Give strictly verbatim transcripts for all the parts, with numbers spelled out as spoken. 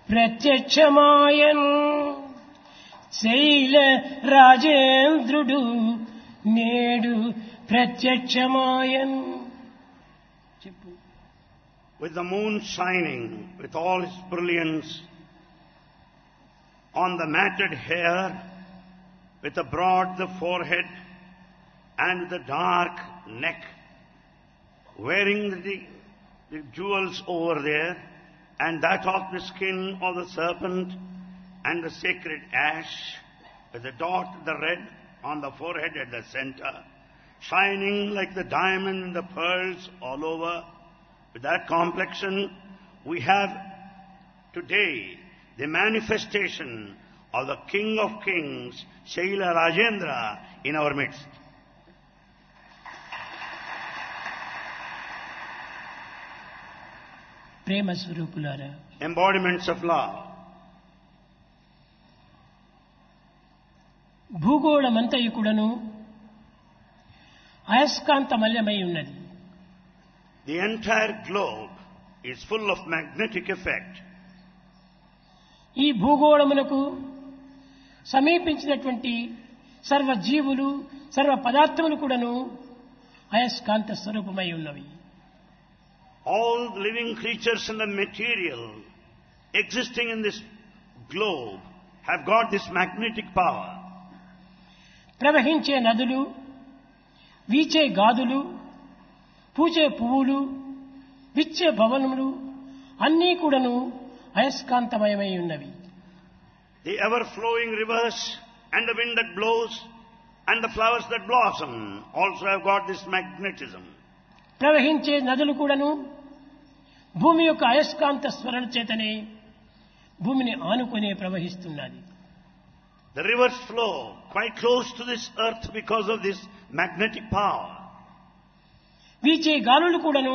ప్రత్యక్షమాయన్ శైల రాజేంద్రుడు నేడు ప్రత్యక్షమాయన్. చెప్పు. With the moon shining with all its brilliance on the matted hair, with the broad the forehead and the dark neck, wearing the, the jewels over there, and that of the skin of the serpent and the sacred ash, with the dot, the red on the forehead at the center, shining like the diamond and the pearls all over. With that complexion, we have today the manifestation of the King of Kings, Shaila Rajendra, in our midst. ప్రేమ స్వరూపులారా, Embodiments of love. భూగోళమంతయు కూడాను అయస్కాంతమయమై ఉన్నది. The entire globe is full of magnetic effect. ఈ భూగోళమునకు సమీపించినటువంటి సర్వ జీవులు సర్వ పదార్థములు కూడాను అయస్కాంత స్వరూపమై ఉన్నవి. All living creatures and the material existing in this globe have got this magnetic power. ప్రవహించే నదులు, వీచే గాదులు, పూచే పువ్వులు, విచ్చే భవనములు అన్నీ కూడాను అయస్కాంతమయమై ఉన్నవి. The ever-flowing rivers and the wind that blows and the flowers that blossom also have got this magnetism. ప్రవహించే నదులు కూడాను భూమి యొక్క అయస్కాంత స్వరణ చేతనే భూమిని ఆనుకునే ప్రవహిస్తున్నది. The rivers flow quite close to this earth because of this magnetic power. వీచే గాలులు కూడాను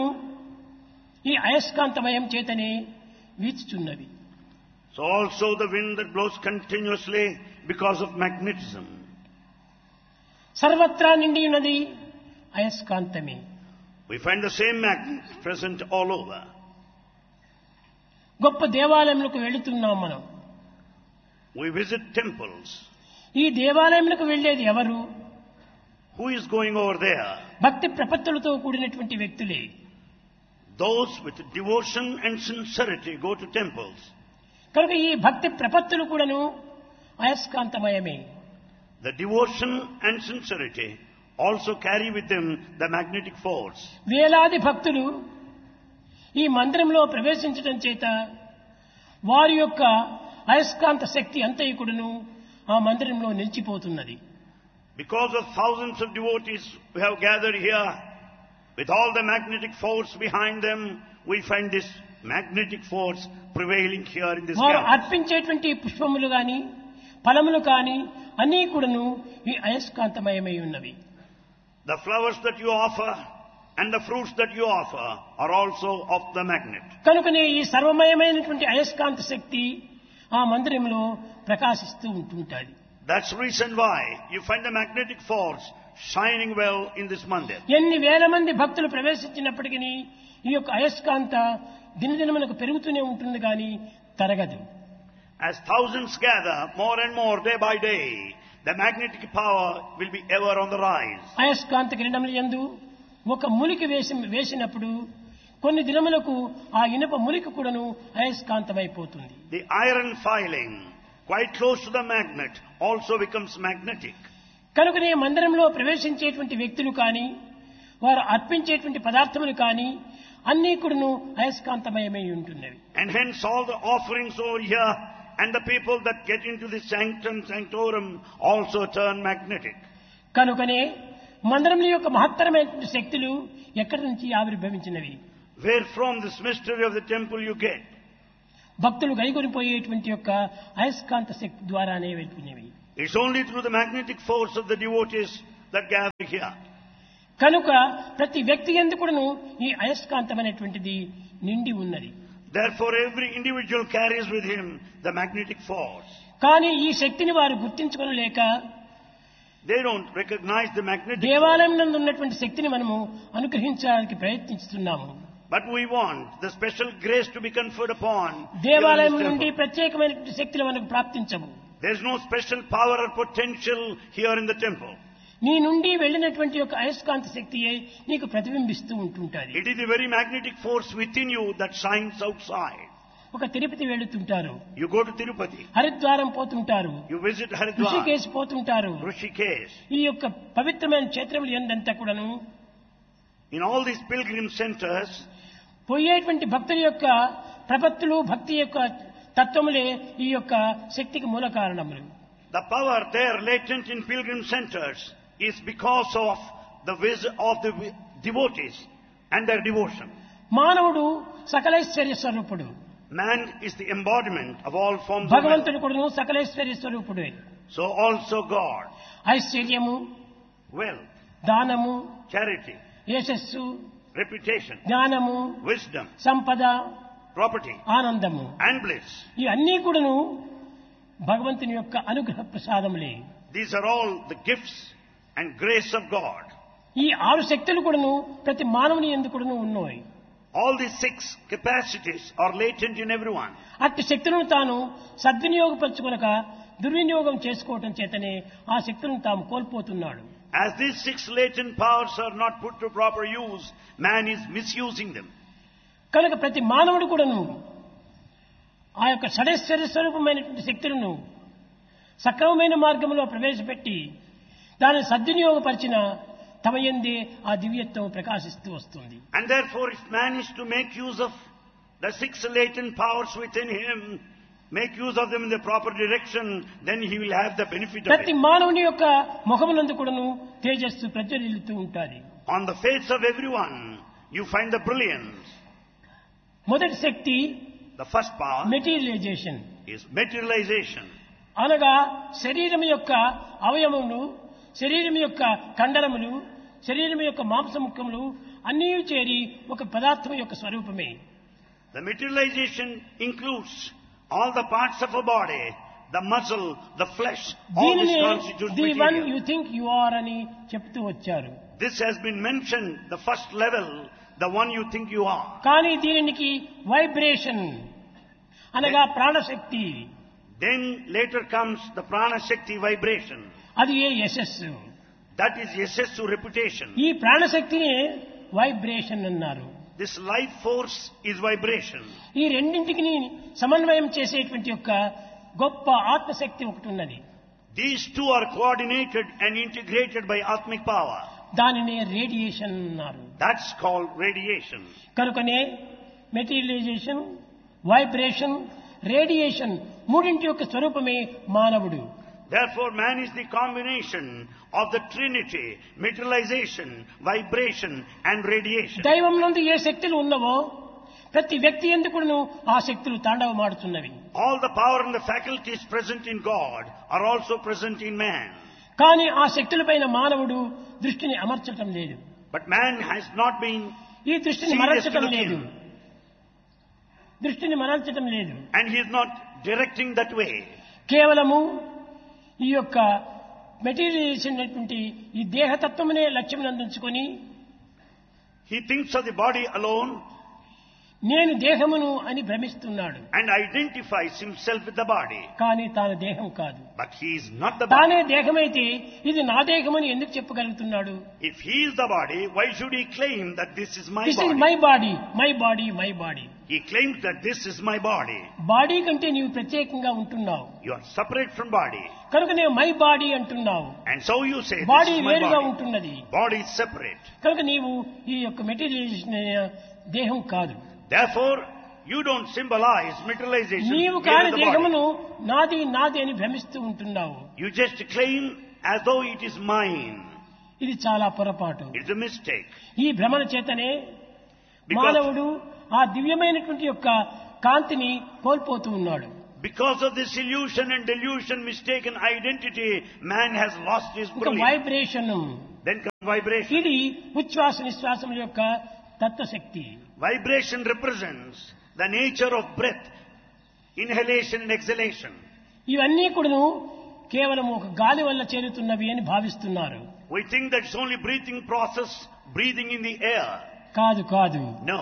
ఈ అయస్కాంతమయం చేతనే వీచుచున్నవి. So also the wind that blows continuously because of magnetism. సర్వత్రా నిండి ఉన్నది అయస్కాంతమే. We find the same magnet present all over. గొప్ప దేవాలయములకు వెళుతున్నాం మనం. We visit temples. ఈ దేవాలయములకు వెళ్ళేది ఎవరు? Who is going over there? భక్తి ప్రపత్తులతో కూడినటువంటి వ్యక్తులే. Those with devotion and sincerity go to temples. కనుక ఈ భక్తి ప్రపత్తులు కూడాను అయస్కాంతమయమే. The devotion and sincerity also carry with them the magnetic force. వేలాది భక్తులు ఈ మందిరంలో ప్రవేశించడం చేత వారి యొక్క అయస్కాంత శక్తి అంతయు కూడాను ఆ మందిరంలో నిలిచిపోతున్నది. Because of thousands of devotees who have gathered here, with all the magnetic force behind them, we find this magnetic force prevailing here in this వారు campus. అర్పించేటువంటి పుష్పములు గాని ఫలములు కాని అన్నీ కూడాను ఈ అయస్కాంతమయమై ఉన్నవి. The flowers that you offer and the fruits that you offer are also of the magnet. కనుకనే ఈ సర్వమయమైనటువంటి అయస్కాంత శక్తి ఆ మందిరంలో ప్రకాశిస్తూ ఉంటుంటాది. That's the reason why you find the magnetic force shining well in this mandir. ఎన్ని వేల మంది భక్తులు ప్రవేశించినప్పటికీ ఈ యొక్క అయస్కాంత దినదినమునకు పెరుగుతూనే ఉంటుంది కానీ తరగదు. As thousands gather more and more day by day, the magnetic power will be ever on the rise. అయస్కాంత కిరణముల యందు ఒక ములికి వేసి వేసినప్పుడు కొన్ని దినములకు ఆ ఇనుప ములికి కూడాను అయస్కాంతమైపోతుంది. The iron filing quite close to the magnet also becomes magnetic. కనుకనే మందిరంలో ప్రవేశించేటువంటి వ్యక్తులు కానీ వారు అర్పించేటువంటి పదార్థములు కానీ అన్నీ కూడాను అయస్కాంతమయమై ఉంటున్నవి. And hence all the offerings over here and the people that get into the sanctum sanctorum also turn magnetic. కనుకనే మందిరం యొక్క మహత్తరమైనటువంటి శక్తులు ఎక్కడి నుంచి ఆవిర్భవించినవి? Where from this mystery of the temple you get? భక్తులు గైకొనిపోయేటువంటి యొక్క అయస్కాంత శక్తి ద్వారానే వెళ్తున్నవి. It's only through the magnetic force of the devotees that gather here. కనుక ప్రతి వ్యక్తి యందు కూడాను ఈ అయస్కాంతమైనటువంటిది నిండి ఉన్నది. Therefore every individual carries with him the magnetic force. కానీ ఈ శక్తిని వారు గుర్తించుకొనలేక They don't recognize the magnetic force. దేవాలయం నందు ఉన్నటువంటి శక్తిని మనము అనుగ్రహించడానికి ప్రయత్నిస్తున్నాము. But we want the special grace to be conferred upon. దేవాలయం నుండి ప్రత్యేకమైనటువంటి శక్తులు మనకు ప్రాప్తించవు. There is no special power or potential here in the temple. నీ నుండి వెళ్ళినటువంటి ఒక అయస్కాంత శక్తియే నీకు ప్రతిబింబిస్తూ ఉంటుంటది. It is the very magnetic force within you that shines outside. ఒక Tirupati వెళుతుంటారు, You go to Tirupati, Haridwaram పోతుంటారు, you visit Haridwar, ఋషికేశ్ పోతుంటారు. Rishikesh. ఈ యొక్క పవిత్రమైన క్షేత్రములు ఎందంతా కూడాను In all these pilgrim centers, పోయేటువంటి భక్తుల యొక్క ప్రపత్తులు, భక్తి యొక్క తత్వములే ఈ యొక్క శక్తికి మూల కారణములు. the power there latent in pilgrim centers is because of the wisdom of the devotees and their devotion. మానవుడు సకలైశ్వర్య స్వరూపుడు. Man is the embodiment of all forms of wealth. భగవంతుడు కూడాను సకలైశ్వర్య స్వరూపుడే. So also God, ఐశ్వర్యము, wealth, దానము, charity, యశస్సు, reputation, జ్ఞానము, wisdom, సంపద, property, ఆనందము, and bliss. ఇవన్నీ కూడాను భగవంతుని యొక్క అనుగ్రహ ప్రసాదములే. These are all the gifts and grace of God. ఈ ఆరు శక్తులు కూడాను ప్రతి మానవుని యందు కూడాను ఉన్నాయి. All these six capacities are latent in everyone. అట్టి శక్తులను తాను సద్వినియోగపరచుకొనక దుర్వినియోగం చేసుకోవటం చేతనే ఆ శక్తులను తాము కోల్పోతున్నాడు. As these six latent powers are not put to proper use, man is misusing them. కనుక ప్రతి మానవుడు కూడాను ఆ యొక్క షడైశ్వర్య స్వరూపమైనటువంటి శక్తులను సక్రమమైన మార్గంలో ప్రవేశపెట్టి దానిని సద్వినియోగపరిచిన తమ యందే ఆ దివ్యత్వం ప్రకాశిస్తూ వస్తుంది. And therefore, if man is to make use of the six latent powers within him, make use of them in the proper direction, then he will have the benefit of ప్రతి it. మానవుని యొక్క ముఖమునందు కూడాను తేజస్సు ప్రజ్వలిల్లుతూ ఉంటుంది. On the face of everyone, you find the brilliance. మొదటి శక్తి The first power materialisation, is materialization. అనగా శరీరం యొక్క అవయవములు, శరీరం యొక్క కండరములు, శరీరం యొక్క మాంసముఖములు అన్నీ చేరి ఒక పదార్థం యొక్క స్వరూపమే. The materialization includes all the parts of a body, the muscle, the flesh, all this దీనిని constitutes the one material. You think you are అని చెప్తూ వచ్చారు. This has been mentioned, the first level, the one you think you are. కానీ దీనికి vibration అనగా ప్రాణశక్తి, Then later comes the prana shakti vibration. అది ఏ యశస్సు. That is yasessu reputation. ఈ ప్రాణశక్తిని వైబ్రేషన్ అన్నారు. This life force is vibration. ఈ రెండింటికి సమన్వయం చేసేటువంటి యొక్క గొప్ప ఆత్మశక్తి ఒకటి ఉన్నది. These two are coordinated and integrated by Atmic power. దానిని రేడియేషన్ అన్నారు. That's called radiation. కనుకనే మెటీరియలైజేషన్, వైబ్రేషన్, రేడియేషన్ మూడింటి యొక్క స్వరూపమే మానవుడు. Therefore, man is the combination of the Trinity, materialization, vibration and radiation. దైవం నందు ఏ శక్తులు ఉన్నవో ప్రతి వ్యక్తి ఎందుకును ఆ శక్తులు తాండవమాడుతున్నవి. All the power and the faculties present in God are also present in man. కానీ ఆ శక్తులపైన మానవుడు దృష్టిని అమర్చటం లేదు. But man has not been ఈ దృష్టిని serious to మరల్చటం look లేదు. in. దృష్టిని మరల్చటం లేదు. And he is not directing that way. కేవలము ఈ యొక్క మెటీరియలైజేషన్ అనేటువంటి ఈ దేహతత్వమునే లక్ష్యం అందించుకొని He thinks of the body alone నేను దేహమును అని భ్రమిస్తున్నాడు. and identifies himself with the body. కానీ తాను దేహం కాదు. But he is not the తానే body. దేహమైతే ఇది నా దేహమని ఎందుకు చెప్పగలుగుతున్నాడు? If he is the body, why should he claim that this is my this is body? My body, my body, my body. He claims that this is my body. Body కంటే నీవు ప్రత్యేకంగా ఉంటున్నావు You are separate from body. కనుక నేను my body అంటున్నావు. And so you say, body this is my వేరుగా body. ఉంటున్నది. Body is separate. కనుక నీవు ఈ యొక్క మెటీరియలైజేషన్ దేహం కాదు. Therefore, you don't symbolize materialization. నీవు here కాని in the దేహమును body. నాది నాది అని భ్రమిస్తూ ఉంటున్నావు. You just claim as though it is mine. ఇది చాలా పొరపాటు. It's a mistake. ఈ భ్రమణ చేతనే Because- మానవుడు ఆ దివ్యమైనటువంటి యొక్క కాంతిని కోల్పోతూ ఉన్నాడు. Because of this illusion and delusion, mistaken identity, man has lost his ఒక brilliance. Vibration, Then comes vibration. ఇది ఉచ్ఛ్వాస నిశ్వాసముల యొక్క తత్వశక్తి. Vibration represents the nature of breath, inhalation and exhalation. ఇవన్నీ కూడాను కేవలం ఒక గాలి వల్ల చేరుతున్నవి అని భావిస్తున్నారు. We think that it's only breathing process, breathing in the air. కాదు కాదు. No.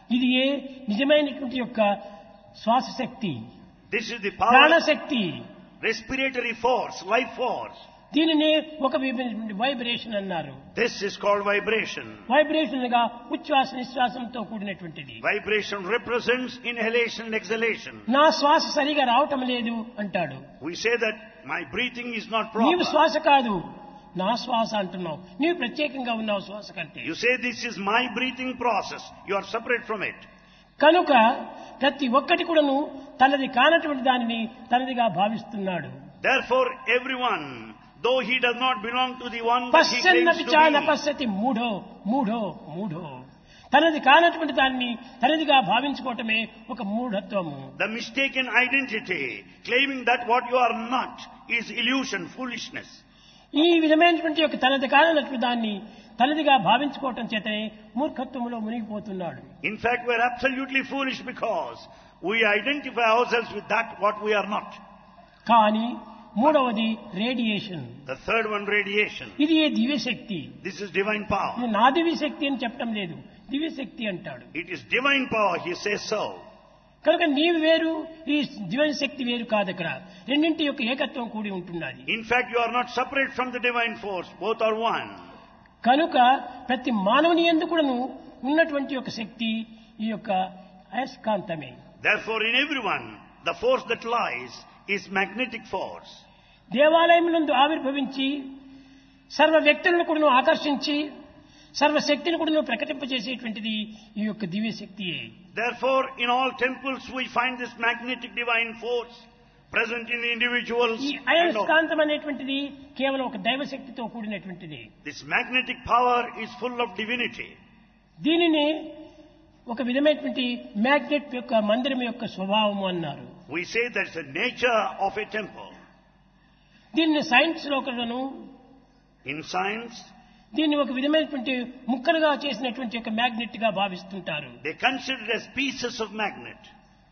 ఇది ఏ నిజమైనటువంటి యొక్క శ్వాస శక్తి, This is the power, ప్రాణశక్తి. respiratory force, life force. దీనినే ఒక వైబ్రేషన్ అన్నారు. This is called vibration. Vibration గా ఉచ్ఛ్వాస నిశ్వాసంతో కూడినటువంటిది. Vibration represents inhalation and exhalation. నా శ్వాస సరిగా రావటం లేదు అంటాడు. We say that my breathing is not నీవు proper. శ్వాస కాదు, నా శ్వాస అంటున్నావు. నీవు ప్రత్యేకంగా ఉన్నావు శ్వాస కంటే. You say this is my breathing process. You are separate from it. కనుక ప్రతి ఒక్కటి కూడాను తనది కానటువంటి దానిని తనదిగా భావిస్తున్నాడు. Therefore, everyone, though he does not belong to the one that he పశ్చన్నపి claims చాన to be, పశ్యతి మూఢో మూఢో మూఢో. తనది కానటువంటి దాన్ని తనదిగా భావించుకోవటమే ఒక మూఢత్వము. the mistaken identity, claiming that what you are not, is illusion, foolishness. ఈ విధమైనటువంటి యొక్క తనది కానటువంటి దాన్ని తనదిగా భావించుకోవటం చేతనే మూర్ఖత్వంలో మునిగిపోతున్నాడు. In fact, we are absolutely foolish because we identify ourselves with that what we are not. కానీ మూడవది radiation. The third one, radiation. ఇది ఏ దివ్యశక్తి. This is divine power. ఇది నా దివ్యశక్తి అని చెప్పడం లేదు, దివ్యశక్తి అంటాడు. It is divine power, he says so. కనుక నీవు వేరు, ఈ దివ్య శక్తి వేరు కాదు. అక్కడ రెండింటి యొక్క ఏకత్వం కూడి ఉంటున్నది. In fact, you are not separate from the divine force. Both are one. కనుక ప్రతి మానవుని యందు కూడాను ఉన్నటువంటి యొక్క శక్తి ఈ యొక్క అయస్కాంతమే. Therefore, in everyone, the force that lies is magnetic force. దేవాలయమునందు ఆవిర్భవించి సర్వ వ్యక్తులను కూడాను ఆకర్షించి సర్వశక్తిని కూడాను ప్రకటింపజేసేటువంటిది ఈ యొక్క దివ్య శక్తియే. Therefore, in all temples we find this magnetic divine force present in the individuals. ఈ and all. అయస్కాంతం అనేటువంటిది కేవలం ఒక దైవశక్తితో కూడినటువంటిది. This magnetic power is full of divinity. దీనిని ఒక విధమైనటువంటి మ్యాగ్నెట్ యొక్క మందిరం యొక్క స్వభావము అన్నారు. We say that's the nature of a temple. దీన్ని సైన్స్ లో కూడాను In science, దీన్ని ఒక విధమైనటువంటి ముక్కలుగా చేసినటువంటి ఒక మ్యాగ్నెట్ గా భావిస్తుంటారు. they consider it as pieces of magnet.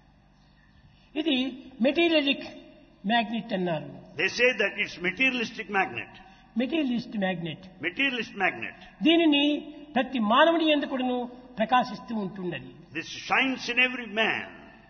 ఇది మెటీరియలిక్ మ్యాగ్నెట్ అన్నారు. They say that it's materialistic magnet. Materialist magnet. Materialist magnet. దీనిని ప్రతి మానవుని యందు కూడాను ప్రకాశిస్తూ ఉంటున్నది. This shines in every man.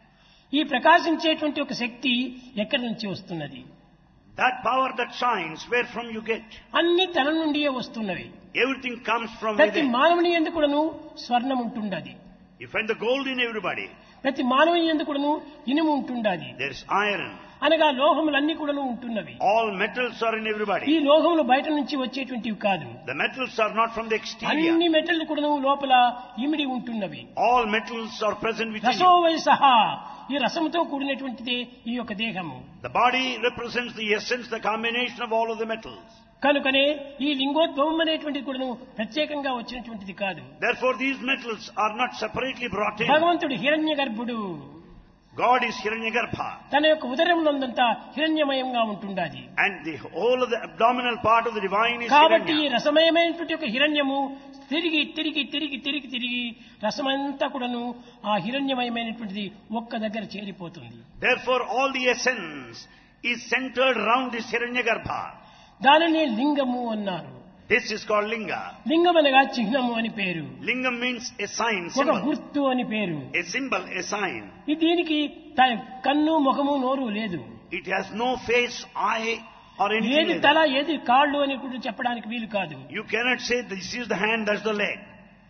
ఈ ప్రకాశించేటువంటి ఒక శక్తి ఎక్కడి నుంచి వస్తున్నది? That power that shines, where from you get? అన్ని తన నుండియే వస్తున్నవి. Everything comes from ప్రతి within. మానవుని యందు కూడాను స్వర్ణం ఉంటున్నది. You find the gold in everybody. ప్రతి మానవుని యందు కూడాను ఇనుము ఉంటున్నది. There is iron. అనగా లోహములన్నీ కూడాను ఉంటున్నవి. All metals are in ఈ everybody. లోహములు బయట నుంచి వచ్చేటువంటివి కాదు. The metals are not from the exterior. అన్ని మెటల్ కూడాను లోపల ఇమిడి ఉంటున్నవి. All metals are present within రసో you. Why సహా, ఈ రసముతో కూడినటువంటిదే ఈ యొక్క దేహము. The body represents the essence, the combination of all of the metals. కనుకనే ఈ లింగోద్భవం అనేటువంటిది కూడాను ప్రత్యేకంగా వచ్చినటువంటిది కాదు. Therefore, these metals are not separately brought in. భగవంతుడు హిరణ్య గర్భుడు. God is Hiranyagarbha. తన యొక్క ఉదరమునందంతా హిరణ్యమయంగా ఉంటుండాది. And the whole of the abdominal part of the divine is కాబట్టి ఈ Hiranya. రసమయమైనటువంటి ఒక హిరణ్యము తిరిగి తిరిగి తిరిగి తిరిగి తిరిగి రసమంతా కూడాను ఆ హిరణ్యమయమైనటువంటిది ఒక్క దగ్గర చేరిపోతుంది. Therefore, all the essence is centered around this Hiranyagarbha. దానిని లింగము అన్నారు. This is called Linga. లింగం అనగా చిహ్నము అని పేరు. Lingam means a sign, ఒక symbol. గుర్తు అని పేరు. A symbol, a sign. ఈ దీనికి త- కన్ను ముఖము నోరు లేదు. It has no face, eye, or anything ఏది like తల that. ఏది కాళ్ళు అని కూడా చెప్పడానికి వీలు కాదు. You cannot say this is the hand, that's the leg.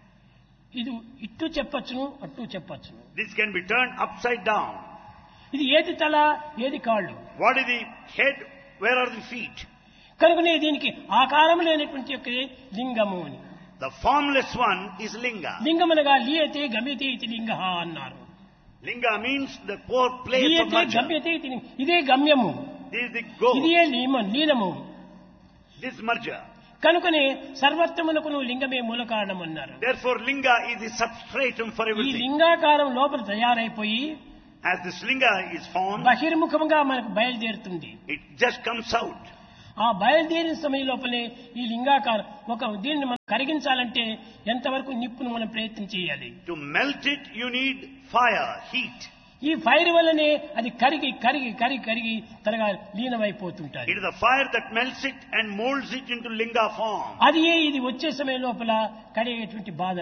ఇది ఇట్టు చెప్పచ్చును అట్టు చెప్పచ్చును. This can be turned upside down. ఇది ఏది తల ఏది కాళ్ళు. What is the head? Where are the feet? కనుకనే దీనికి ఆకారం లేనటువంటి యొక్క లింగము అని. The formless one is Linga. లింగం అనగా లీయతే గమ్యతే ఇది లింగ అన్నారు. Linga means the poor place of లీయతే merger. గమ్యతే ఇది లింగ. ఇదే గమ్యము, This is the goal. ఇదే లీమ లీనము. This merger. కనుకనే సర్వత్వమునకును లింగమే మూల కారణం అన్నారు. Therefore, Linga is the substratum for ఈ everything. లింగాకారం లోపల తయారైపోయి As this Linga is formed, బహిర్ముఖంగా మనకు బయలుదేరుతుంది. it just comes out. ఆ బయలుదేరిన సమయం లోపలే ఈ లింగాకారం ఒక దీన్ని మనం కరిగించాలంటే ఎంతవరకు నిప్పును మనం ప్రయత్నం చేయాలి. To melt it, you need fire, heat. ఈ ఫైర్ వల్లనే అది కరిగి కరిగి కరిగి కరిగి త్వరగా లీనమైపోతుంటాయి. It is the fire that melts it and molds it into Linga form. అది ఏ ఇది వచ్చే సమయం లోపల కడిగేటువంటి బాధలు.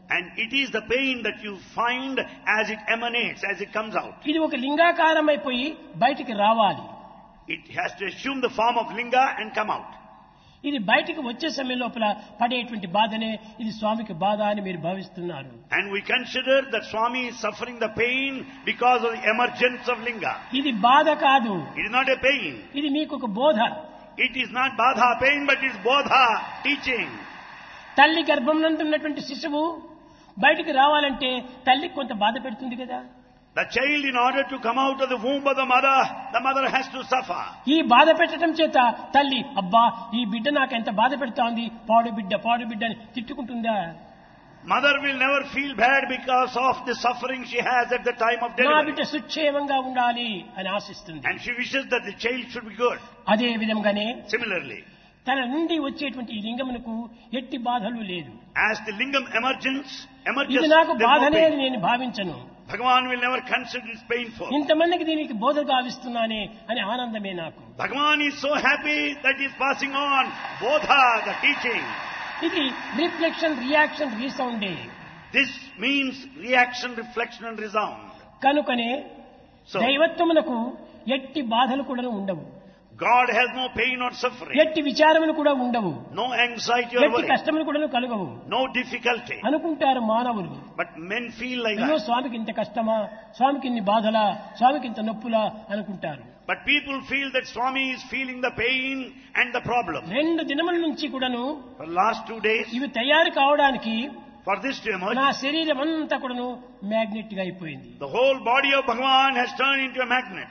And it is the pain that you find as it emanates, as it comes out. ఇది ఒక లింగాకారం అయిపోయి బయటికి రావాలి. It has to assume the form of linga and come out. ఇది బయటికి వచ్చే సమయం లోపల పడేటువంటి బాధనే ఇది స్వామికి బాధ అని మీరు భావిస్తున్నారు. And we consider that Swami is suffering the pain because of the emergence of linga. ఇది బాధ కాదు. It is not a pain. ఇది మీకు ఒక బోధ. It is not badha pain, but it is bodha teaching. తల్లి గర్భం నందు ఉన్నటువంటి శిశువు బయటికి రావాలంటే తల్లికి కొంత బాధ పెడుతుంది కదా. The child, in order to come out of the womb of the mother, the mother has to suffer. ఈ బాధ పెట్టడం చేత తల్లి అబ్బా ఈ బిడ్డ నాకు ఎంత బాధ పెడతా ఉంది, పాడు బిడ్డ పాడు బిడ్డ అని తిట్టుకుంటుందా? Mother will never feel bad because of the suffering she has at the time of నా delivery. బిడ్డ సుక్షేమంగా ఉండాలి అని ఆశిస్తుంది. And she wishes that the child should be good. అదే విధంగానే Similarly, తన నుండి వచ్చేటువంటి ఈ లింగమునకు ఎట్టి బాధలు లేదు. as the lingam emergence, emerges, ఇది నాకు there is no బాధనే pain. అని నేను భావించను. Bhagavan will never consider it painful. ఇంతమందికి దీనికి బోధ గావిస్తున్నానే అని ఆనందమే నాకు. Bhagavan is so happy that he is passing on bodha, the teaching. ఇది reflection reaction రీసౌండే. This means reaction, reflection and resound. కనుకనే So, దైవత్వమునకు ఎట్టి బాధలు కూడా ఉండవు. God has no pain or suffering, ఎట్టి విచారములు కూడా ఉండవు. no anxiety or ఎట్టి worry, కష్టములు కూడా కలగవు no difficulty. అనుకుంటారు మానవులు. But men feel like అయ్యో that. స్వామికి ఇంత కష్టమా, స్వామికి ఇన్ని బాధలా, స్వామికి ఇంత నొప్పులా అనుకుంటారు. But people feel that Swami is feeling the pain and the problem. రెండు దినముల నుంచి కూడాను For the last two days, ఇవి తయారు కావడానికి for this to emerge, నా శరీరం అంతా కూడాను మ్యాగ్నెట్ గా అయిపోయింది. the whole body of Bhagavan has turned into a magnet.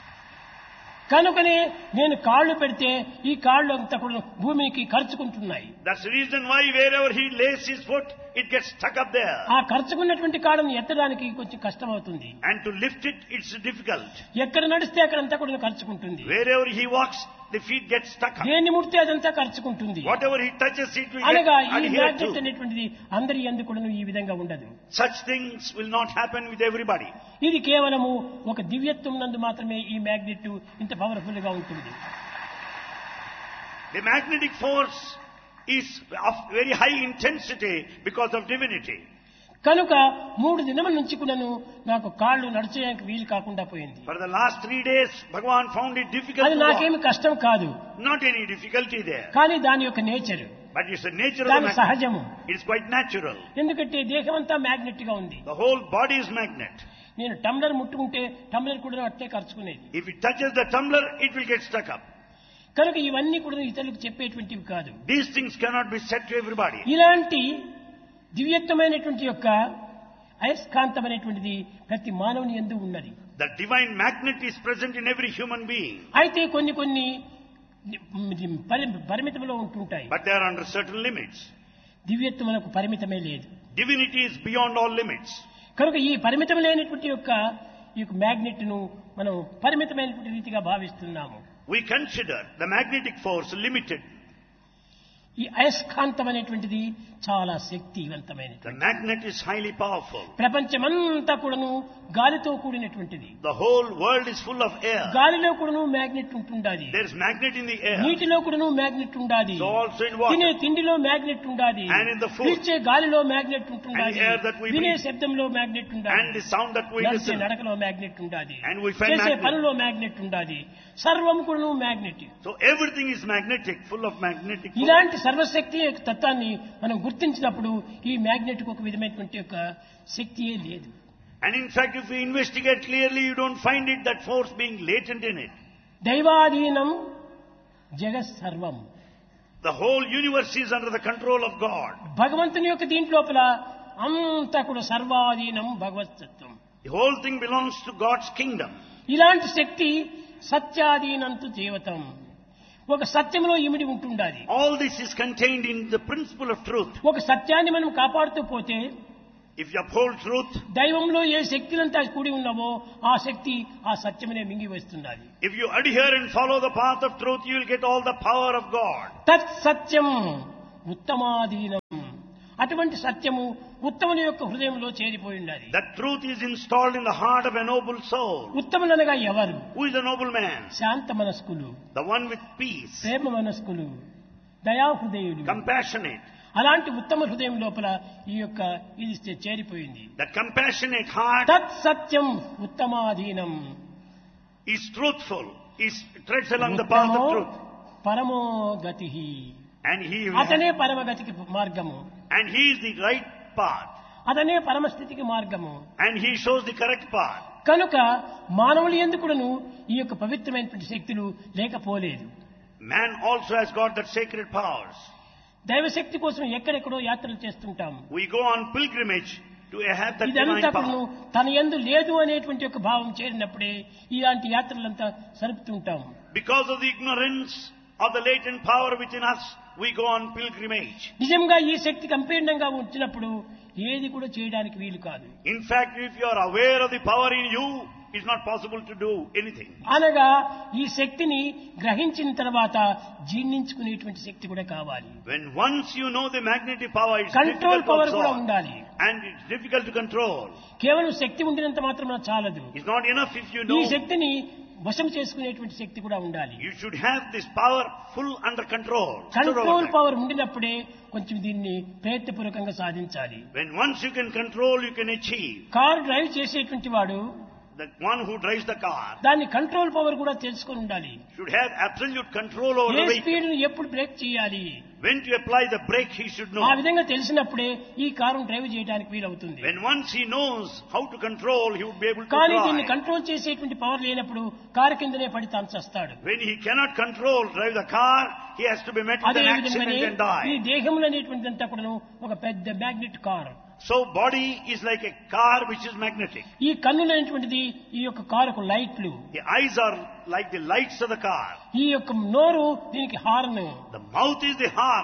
కనుకనే నేను కాళ్ళు పెడితే ఈ కాళ్ళు అంతా కూడా భూమికి ఖర్చుకుంటున్నాయి. That's the reason why wherever he lays his foot, it gets stuck up there. ఆ ఖర్చుకున్నటువంటి కాళ్ళను ఎత్తడానికి కొంచెం కష్టం అవుతుంది. And to lift it, it's difficult. ఎక్కడ నడిస్తే అక్కడంతా కూడా ఖర్చుకుంటుంది. Wherever he walks, the feet get stuck up. దేన్ని ముడితే అదంతా ఖర్చుకుంటుంది. Whatever he touches, it will అనగా get ఈ adhered మ్యాగ్నెట్ to. అనేటువంటిది అందరి యందు కూడా ఈ విధంగా ఉండదు. Such things will not happen with everybody. ఇది కేవలము ఒక దివ్యత్వం నందు మాత్రమే ఈ మ్యాగ్నెట్ ఇంత పవర్ఫుల్ గా ఉంటుంది. The magnetic force is of very high intensity because of divinity. కనుక మూడు దినముల నుంచి కూడాను నాకు కాళ్ళు నడిచేయడానికి వీలు కాకుండా పోయింది. For the last three days, Bhagavan found it difficult అది to నాకేమి walk. కష్టం కాదు. Not any difficulty there. కానీ దాని యొక్క nature, But it's the nature of the దాని magnet. సహజము. It's quite natural. ఎందుకంటే దేహం అంతా మ్యాగ్నెట్ గా ఉంది. The whole body is magnet. నేను టంబ్లర్ ముట్టుకుంటే టంబ్లర్ కూడా అట్టే ఖర్చుకునేది. If it touches the tumbler, it will get stuck up. కనుక ఇవన్నీ కూడా ఇతరులకు చెప్పేటువంటివి కాదు. These things cannot be said to everybody. ఇలాంటి దివ్యత్వమైనటువంటి యొక్క అయస్కాంతమైనటువంటిది ప్రతి మానవుని యందు ఉన్నది. The divine magnet is present in every human being. అయితే కొన్ని కొన్ని పరి- పరిమితంలో ఉంటుంటాయి. But they are under certain limits. దివ్యత్వమునకు పరిమితమే లేదు. Divinity is beyond all limits. కనుక ఈ పరిమితం లేనటువంటి యొక్క ఈ యొక్క మ్యాగ్నెట్ ను మనం పరిమితమైనటువంటి రీతిగా భావిస్తున్నాము. We consider the magnetic force limited. ఈ అయస్కాంతం అనేటువంటిది చాలా శక్తివంతమైనది. The magnet is highly powerful. ప్రపంచమంతా కూడాను గాలితో కూడినటువంటిది. The whole world is full of air. గాలిలో కూడాను magnet ఉంటుండాది. There is magnet in the air. నీటిలో కూడాను మ్యాగ్నెట్ ఉండాది. So also in water. తినే తిండిలో మ్యాగ్నెట్ ఉండాది. And in the food. పీల్చే గాలిలో magnet ఉంటుండాది. And the air that we వినే breathe. శబ్దంలో మ్యాగ్నెట్ ఉండాది. And the sound that we నడిచే listen. నడకలో మ్యాగ్నెట్ ఉండాది. And we find చేసే magnet. పనిలో మ్యాగ్నెట్ ఉండాది. సర్వం కూడాను magnet. So everything is magnetic, full of magnetic force. ఇలాంటి సర్వశక్తి యొక్క తత్వాన్ని మనం గుర్తించినప్పుడు ఈ మ్యాగ్నెట్ కు ఒక విధమైనటువంటి యొక్క శక్తియే లేదు. And in fact, if we investigate clearly, you don't find it, that force being latent in it. దైవాధీనం జగత్ సర్వం. The whole universe is under the control of God. భగవంతుని యొక్క దీంట్లోపల అంతా కూడా సర్వాధీనం భగవతత్వం. The whole thing belongs to God's kingdom. ఇలాంటి శక్తి సత్యాధీనంతు జీవితం. ఒక సత్యంలో ఇమిడి ఉంటుండాలి. All this is contained in the principle of truth. ఒక సత్యాన్ని మనం కాపాడుతూ పోతే If you uphold truth, దైవంలో ఏ శక్తులంతా కూడి ఉన్నావో ఆ శక్తి ఆ సత్యమనే మింగి వస్తుండాలి. if you adhere and follow the path of truth, you will get all the power of God. తత్ సత్యం ఉత్తమాధీనం. అటువంటి సత్యము ఉత్తముని యొక్క హృదయంలో చేరిపోయి ఉండాలి. That truth is installed in the heart of a noble soul. ఉత్తములనగా ఎవరు? Who is a noble man? Shanta మనస్కులు, The one with peace, Prema మనస్కులు, దయాహృదయులు, compassionate. అలాంటి ఉత్తమ హృదయం లోపల ఈ యొక్క ఇది చేరిపోయింది. That compassionate heart తత్ సత్యం ఉత్తమాధీనం is truthful, is treads along the path of truth. పరమో గతి And he అతనే పరమగతికి మార్గము, and he is the right path. అతనే పరమస్థితికి మార్గము. And he shows the correct path. కనుక మానవులు ఎందుకును ఈ యొక్క పవిత్రమైనటువంటి శక్తులు లేకపోలేదు. Man also has got that sacred powers. దైవశక్తి కోసం ఎక్కడెక్కడో యాత్రలు చేస్తుంటాము. We go on pilgrimage to have that divine ఇదంతా కూడా power. తన యందు లేదు అనేటువంటి ఒక భావం చేరినప్పుడే ఇలాంటి యాత్రలంతా సరుపుతుంటాము. Because of the ignorance of the latent power within us, we go on pilgrimage. నిజంగా ఈ శక్తి సంపూర్ణంగా వచ్చినప్పుడు ఏది కూడా చేయడానికి వీలు కాదు. In fact, if you are aware of the power in you, it's not possible to do anything. అనగా ఈ శక్తిని గ్రహించిన తర్వాత జీర్ణించుకునేటువంటి శక్తి కూడా కావాలి. When once you know the magnetic power, it's control difficult to power కూడా absorb. ఉండాలి. And it's difficult to control. కేవలం శక్తి ఉండినంత మాత్రమే చాలదు. It's not enough if you ఈ know. శక్తిని వశం చేసుకునేటువంటి శక్తి కూడా ఉండాలి. You should have this power full under control. Control power ఉండినప్పుడే కొంచెం దీన్ని ప్రయత్నపూర్వకంగా సాధించాలి. When once you can control, you can achieve. Car drive చేసేటువంటి వాడు The one who drives the car దాని కంట్రోల్ పవర్ కూడా తెలుసుకొని ఉండాలి. should have absolute control over A the vehicle. Speed ను ఎప్పుడు బ్రేక్ చేయాలి, When to apply the brake, he should know. ఆ విధంగా తెలిసినప్పుడే ఈ కారును డ్రైవ్ చేయడానికి వీలవుతుంది. When once he knows how to control, he would be able to కానీ దీన్ని drive. కంట్రోల్ చేసేటువంటి పవర్ లేనప్పుడు కారు కిందనే పడి తాను చస్తాడు. When he cannot control, drive the car, he has to be met with అదే an విధంగానే accident and ఈ die. దేహములు అనేటువంటిదంతా కూడా ఒక పెద్ద magnet car. So body is like a car which is magnetic. ఈ కన్నులు అనేటువంటిది ఈ యొక్క కారుకు లైట్లు, The eyes are like the lights of the car. ఈ యొక్క నోరు దీనికి horn, The mouth is the horn.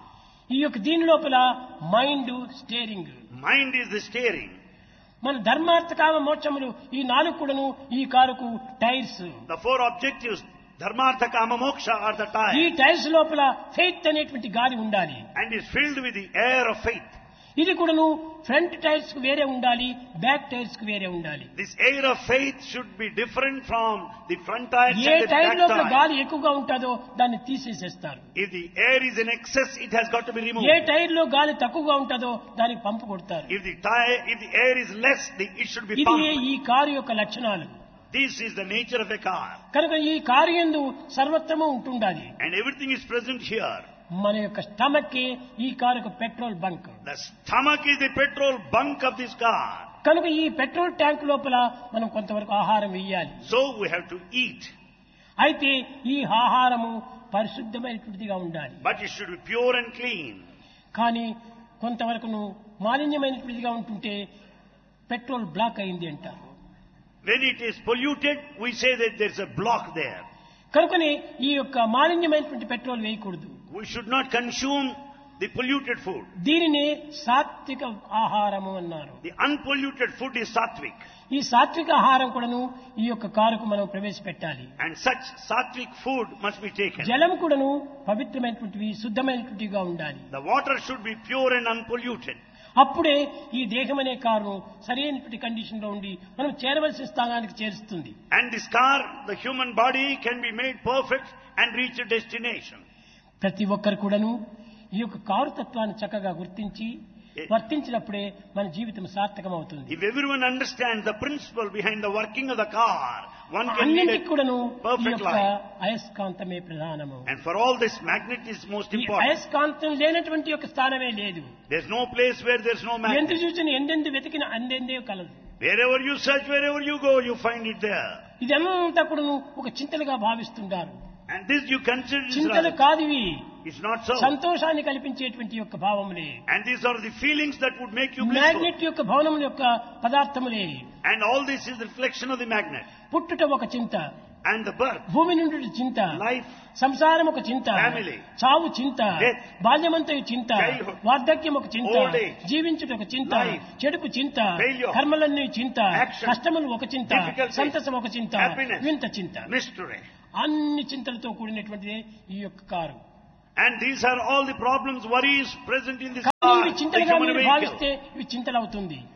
ఈ యొక్క దీని లోపల mind steering. Mind is the steering. మన ధర్మార్థ కామ మోక్షములు ఈ నాలుగు కూడాను ఈ కారుకు tyres. The four objectives, dharmartha, kama, moksha, are the ఈ tire. టైర్స్ లోపల ఫెయిత్ అనేటువంటి గాలి ఉండాలి. And is filled with the air of faith. ఇది కూడాను ఫ్రంట్ టైర్స్ కు వేరే ఉండాలి, బ్యాక్ టైర్స్ కు వేరే ఉండాలి. This air of faith should be different from the front tires A and the tyre back లోపల tires. గాలి ఎక్కువగా ఉంటుందో దాన్ని తీసేసేస్తారు. If the air is in excess, it has got to be removed. A tyre లో గాలి తక్కువగా ఉంటుందో దానికి పంపు కొడతారు. If the tire, if the air is less, the, it should be ఇది pumped. ఈ కారు యొక్క లక్షణాలు. This is the nature of a car. కనుక ఈ కారు యందు సర్వత్రము ఉంటుండాలి. And everything is present here. మన యొక్క స్టమక్ ఈ కారుకు petrol bunk. The stomach is the petrol bunk of this car. కనుక ఈ పెట్రోల్ ట్యాంక్ లోపల మనం కొంతవరకు ఆహారం వేయాలి. So we have to eat. అయితే ఈ ఆహారము పరిశుద్ధమైనటువంటిదిగా ఉండాలి. But it should be pure and clean. కానీ కొంతవరకు మాలిన్యమైనటువంటిదిగా ఉంటుంటే పెట్రోల్ బ్లాక్ అయింది అంటారు. When it is polluted, we say that there's a block there. కనుకనే ఈ యొక్క మాలిన్యమైనటువంటి పెట్రోల్ వేయకూడదు. We should not consume the polluted food. దీనిని సాత్విక ఆహారము అన్నారు. The unpolluted food is sattvic. ఈ సాత్విక ఆహారం కూడాను ఈ యొక్క కారుకు మనం ప్రవేశపెట్టాలి. And such sattvic food must be taken. జలం కూడాను పవిత్రమైనటువంటివి, శుద్ధమైనటువంటివిగా ఉండాలి. The water should be pure and unpolluted. అప్పుడే ఈ దేహం అనే కారును సరైనటువంటి కండిషన్ లో ఉండి మనం చేరవలసిన స్థానానికి చేరుస్తుంది. And this car, the human body, can be made perfect and reach a destination. ప్రతి ఒక్కరు కూడాను ఈ యొక్క కారు తత్వాన్ని చక్కగా గుర్తించి వర్తించినప్పుడే మన జీవితం సార్థకం అవుతుంది. If everyone understands the principle behind the working of the car, one can lead అన్నింటికి a కూడాను ఈ perfect యొక్క life. అయస్కాంతమే ప్రధానము. And for all this, magnet is most ఈ important. అయస్కాంతం లేనటువంటి యొక్క స్థానమే లేదు. There's no place where there's no ఎంత magnet. చూసిన ఎందెందు వెతికిన అందెందే కలదు. Wherever you search, wherever you go, you find it there. ఇదంతా కూడాను ఒక చింతలుగా భావిస్తుంటారు. And this you consider is చింతలు right. కాదు ఇవి, It's not so. సంతోషాన్ని కల్పించేటువంటి యొక్క భావములే. And these are the feelings that would make you blissful. Magnet యొక్క భవనముల యొక్క పదార్థములే. And all this is the reflection of the magnet. పుట్టుట ఒక చింత, And the birth, భూమి నుండి చింత, life, సంసారం ఒక చింత, Family, చావు చింత, death, బాల్యమంతయు చింత, childhood, వార్ధక్యం ఒక చింత, old age, జీవించుట ఒక చింత, life, చెడుపు చింత, failure, కర్మలన్నీ చింత, action, కష్టములు ఒక చింత, difficulty, సంతసం ఒక చింత, happiness, వింత చింత. mystery. అన్ని చింతలతో కూడినటువంటిదే ఈ యొక్క car. And these are all the problems, worries present in this కానీ car, ఇవి the చింతలుగా human మీరు vehicle. భావిస్తే ఇవి చింతలు అవుతుంది.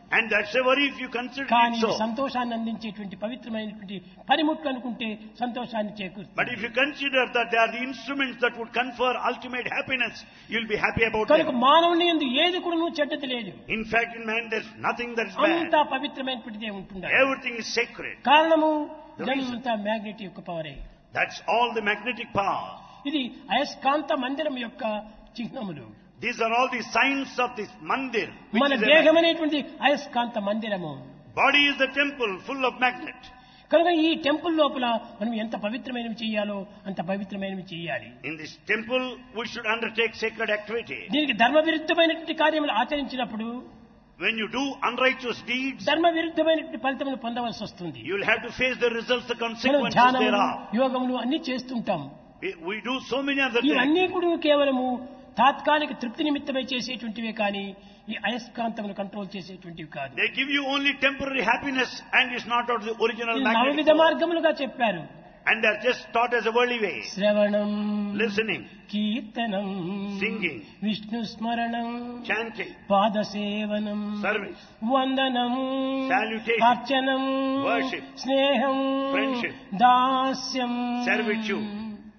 And that's a worry if you consider కానీ it so. సంతోషాన్ని అందించేటువంటి పవిత్రమైనటువంటి పనిముట్లు అనుకుంటే సంతోషాన్ని But చేకూరుతుంది. if you consider that they are the instruments that would confer ultimate happiness, you'll be happy about కనుక them. మానవుని యందు ఏది కూడా నువ్వు చెడ్డది లేదు. In fact, in man, there's nothing that is అంతా bad. పవిత్రమైనటువంటిదే ఉంటుంది. Everything is sacred. కారణము The reason. జన్మంతా మ్యాగ్నెట్ యొక్క పవరే. That's all the magnetic power. ఇది అయస్కాంత మందిరం యొక్క చిహ్నములు. These are all the signs of this mandir. which మన is a దేహం magnet. అనేటువంటి అయస్కాంత మందిరము. Body is the temple full of magnet. కనుక ఈ టెంపుల్ లోపల మనం ఎంత పవిత్రమైనవి చేయాలో అంత పవిత్రమైనవి చేయాలి. In this temple, we should undertake sacred activity. దీనికి ధర్మ విరుద్ధమైనటువంటి కార్యములు ఆచరించినప్పుడు When you do unrighteous deeds, ధర్మ విరుద్ధమైనటువంటి ఫలితములు పొందవలసి వస్తుంది. you'll have to face the results, the మనం consequences ధ్యానములు thereof. యోగములు అన్ని చేస్తుంటాం. We, we do so many other things. ఇవన్నీ కూడా కేవలము తాత్కాలిక తృప్తి నిమిత్తమై చేసేటువంటివే కానీ ఈ అయస్కాంతమును కంట్రోల్ చేసేటువంటివి కాదు. They give you only temporary happiness and it's not out of the original ఇది magnetic నవవిధ force. మార్గములుగా చెప్పారు. And they're just taught as a worldly way. శ్రవణం, Listening, కీర్తనం, singing, విష్ణు స్మరణం, chanting, పాదసేవనం, service, వందనం, salutation, అర్చనం, worship, స్నేహం, friendship, దాస్యం, servitude.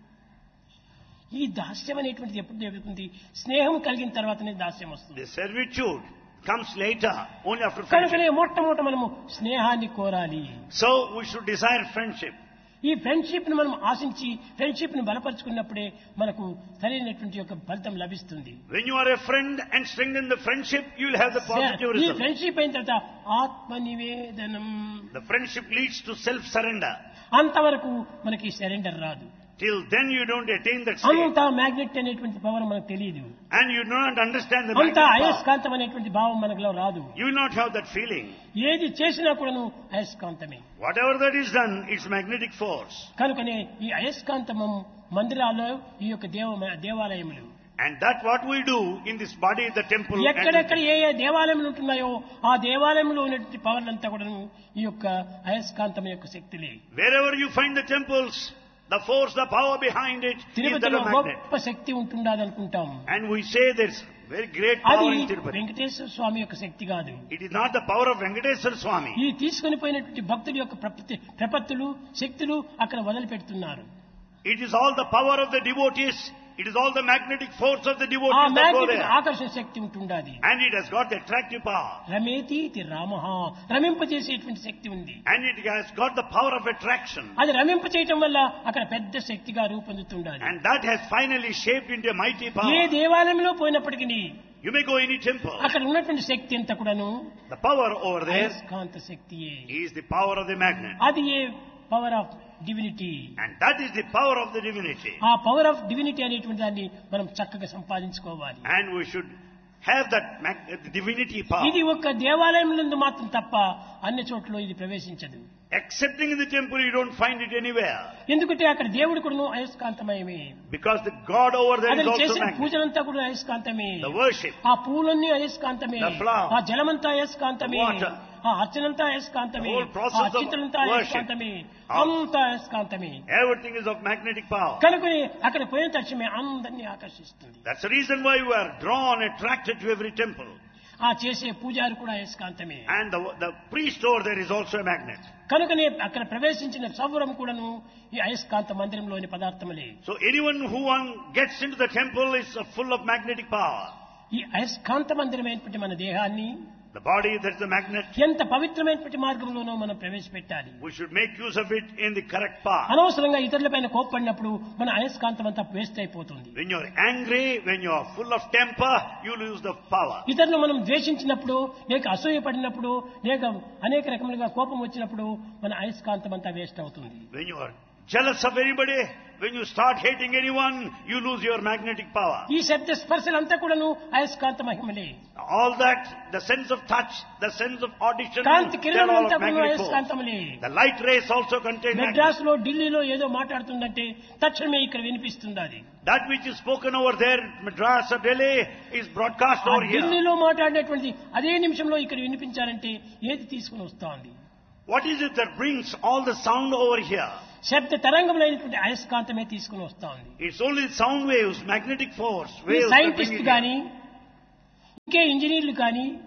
ఈ దాస్యం అనేటువంటిది ఎప్పుడు జరుగుతుంది? స్నేహం కలిగిన తర్వాతనే దాస్యం వస్తుంది. The servitude comes later, only after కనుకనే friendship. మొట్టమొదట మనము స్నేహాన్ని కోరాలి. So we should desire friendship. ఈ ఫ్రెండ్షిప్ ను మనం ఆశించి ఫ్రెండ్షిప్ ను బలపరుచుకున్నప్పుడే మనకు సరైనటువంటి యొక్క ఫలితం లభిస్తుంది. When you are a friend and strengthen the friendship, you will have the positive ఈ result. ఫ్రెండ్షిప్ అయిన తర్వాత ఆత్మ నివేదనం, The friendship leads to self-surrender. అంతవరకు మనకి సరెండర్ రాదు. Till then you don't attain that state. అంతా మ్యాగ్నెట్ అనేటువంటి పవర్ మనకు తెలియదు. And you do not understand the అంతా magnetic power. అయస్కాంతం అనేటువంటి భావం మనలో రాదు. You will not have that feeling. ఏది చేసినా కూడాను అయస్కాంతమే. Whatever that is done, it's magnetic force. కనుకనే ఈ అయస్కాంతము మందిరాల్లో ఈ యొక్క దేవ దేవాలయములు And that what we do in this body, the temple. ఎక్కడెక్కడ And ఏ ఏ దేవాలయములు ఉంటున్నాయో ఆ దేవాలయంలో ఉన్నటువంటి పవర్ అంతా కూడా ఈ యొక్క అయస్కాంతం యొక్క శక్తులే. wherever you find the temples, the force, the power behind it is that తిరుపతిలో of magnet. గొప్ప శక్తి ఉంటుండదు అనుకుంటాం. And we say there's very great అది power in Tirupati. వెంకటేశ్వర స్వామి యొక్క శక్తి కాదు. It is not the power of Venkateswara Swami. ఈ తీసుకొని పోయినటువంటి భక్తుల యొక్క ప్రపత్తి- ప్రపత్తులు శక్తులు అక్కడ వదిలిపెడుతున్నారు. It is all the power of the devotees. It is all the magnetic force of the ఆ devotees that go magnetic there. ఆకర్షణ శక్తి ఉంటుండాది. And it has got the attractive power. రమేతీతి రామః, రమింపజేసేటువంటి శక్తి ఉంది. And it has got the power of attraction. అది రమింప చేయటం వల్ల అక్కడ పెద్ద శక్తిగా రూపొందుతుండాలి. And that has finally shaped into a mighty A power. దేవాలయంలో పోయినప్పటికీ You may go any temple. అక్కడ ఉన్నటువంటి శక్తి అంతా కూడాను The power over there అయస్కాంత శక్తియే. is the power of the magnet. అది ఏ power of divinity. And that is the power of the divinity. ఆ power of divinity అనేటువంటి దాన్ని మనం చక్కగా సంపాదించుకోవాలి. And we should have that mag- the divinity power. ఇది ఒక్క దేవాలయంలో మాత్రం తప్ప అన్ని చోట్ల ఇది ప్రవేశించదు. Excepting in the temple, you don't find it anywhere. ఎందుకంటే అక్కడ దేవుడు కూడా అయస్కాంతమయమే. Because the God over there is అతను also చేసిన magnet. పూజలంతా కూడా అయస్కాంతమే. The worship, ఆ పూలన్నీ అయస్కాంతమే. The flower, ఆ జలమంతా అయస్కాంతమే. the water, ఆ అర్చనంతా అయస్కాంతమే. the whole process ఆ of అర్చితలంతా worship, అయస్కాంతమే. all- అంతా అయస్కాంతమే. everything is of magnetic power. కనుకని అక్కడ పోయిన తక్షణమే అందరినీ ఆకర్షిస్తుంది. That's the reason why you are drawn, attracted to every temple. ఆ చేసే పూజారి కూడా అయస్కాంతమే. And the, the priest over there is also a magnet. కనుకనే అక్కడ ప్రవేశించిన సౌరం కూడాను ఈ అయస్కాంత మందిరంలోని పదార్థములే. So anyone who one gets into the temple is uh, full of magnetic power. ఈ అయస్కాంత మందిరమైనటువంటి మన దేహాన్ని The body, that's the magnet. ఎంత పవిత్రమైనటువంటి మార్గంలోనూ మనం ప్రవేశపెట్టాలి. We should make use of it in the correct path. అనవసరంగా ఇతరులపైన కోప్పడినప్పుడు మన అయస్కాంతం అంతా వేస్ట్ అయిపోతుంది. When you're angry, when you're full of temper, you lose the power. ఇతరులు మనం ద్వేషించినప్పుడు లేక అసూయపడినప్పుడు లేక అనేక రకములుగా కోపం వచ్చినప్పుడు మన అయస్కాంతం అంతా వేస్ట్ అవుతుంది. When you are jealous of anybody, when you start hating anyone, you lose your magnetic power. ఈ శబ్ద స్పర్శలంతా కూడాను అయస్కాంత మహిమలే. All that, the sense of touch, the sense of audition, Kanthi they are కిరణం all అంతా of కూడాను magnetic force. అయస్కాంతములే. The light rays also contain magnet. Madras లో ఢిల్లీలో ఏదో మాట్లాడుతుందంటే తక్షణమే ఇక్కడ వినిపిస్తుంది. అది That which is spoken over there, Madras or Delhi, is broadcast ఆ over here. ఢిల్లీలో మాట్లాడినటువంటి అదే నిమిషంలో ఇక్కడ వినిపించాలంటే ఏది తీసుకుని వస్తోంది? What is it that brings all the sound over here? శబ్ద తరంగములైనటువంటి అయస్కాంతమే తీసుకుని వస్తోంది. It's only sound waves, magnetic force, ఈ waves. that bring scientist it కానీ ఇంకే ఇంజనీర్లు కానీ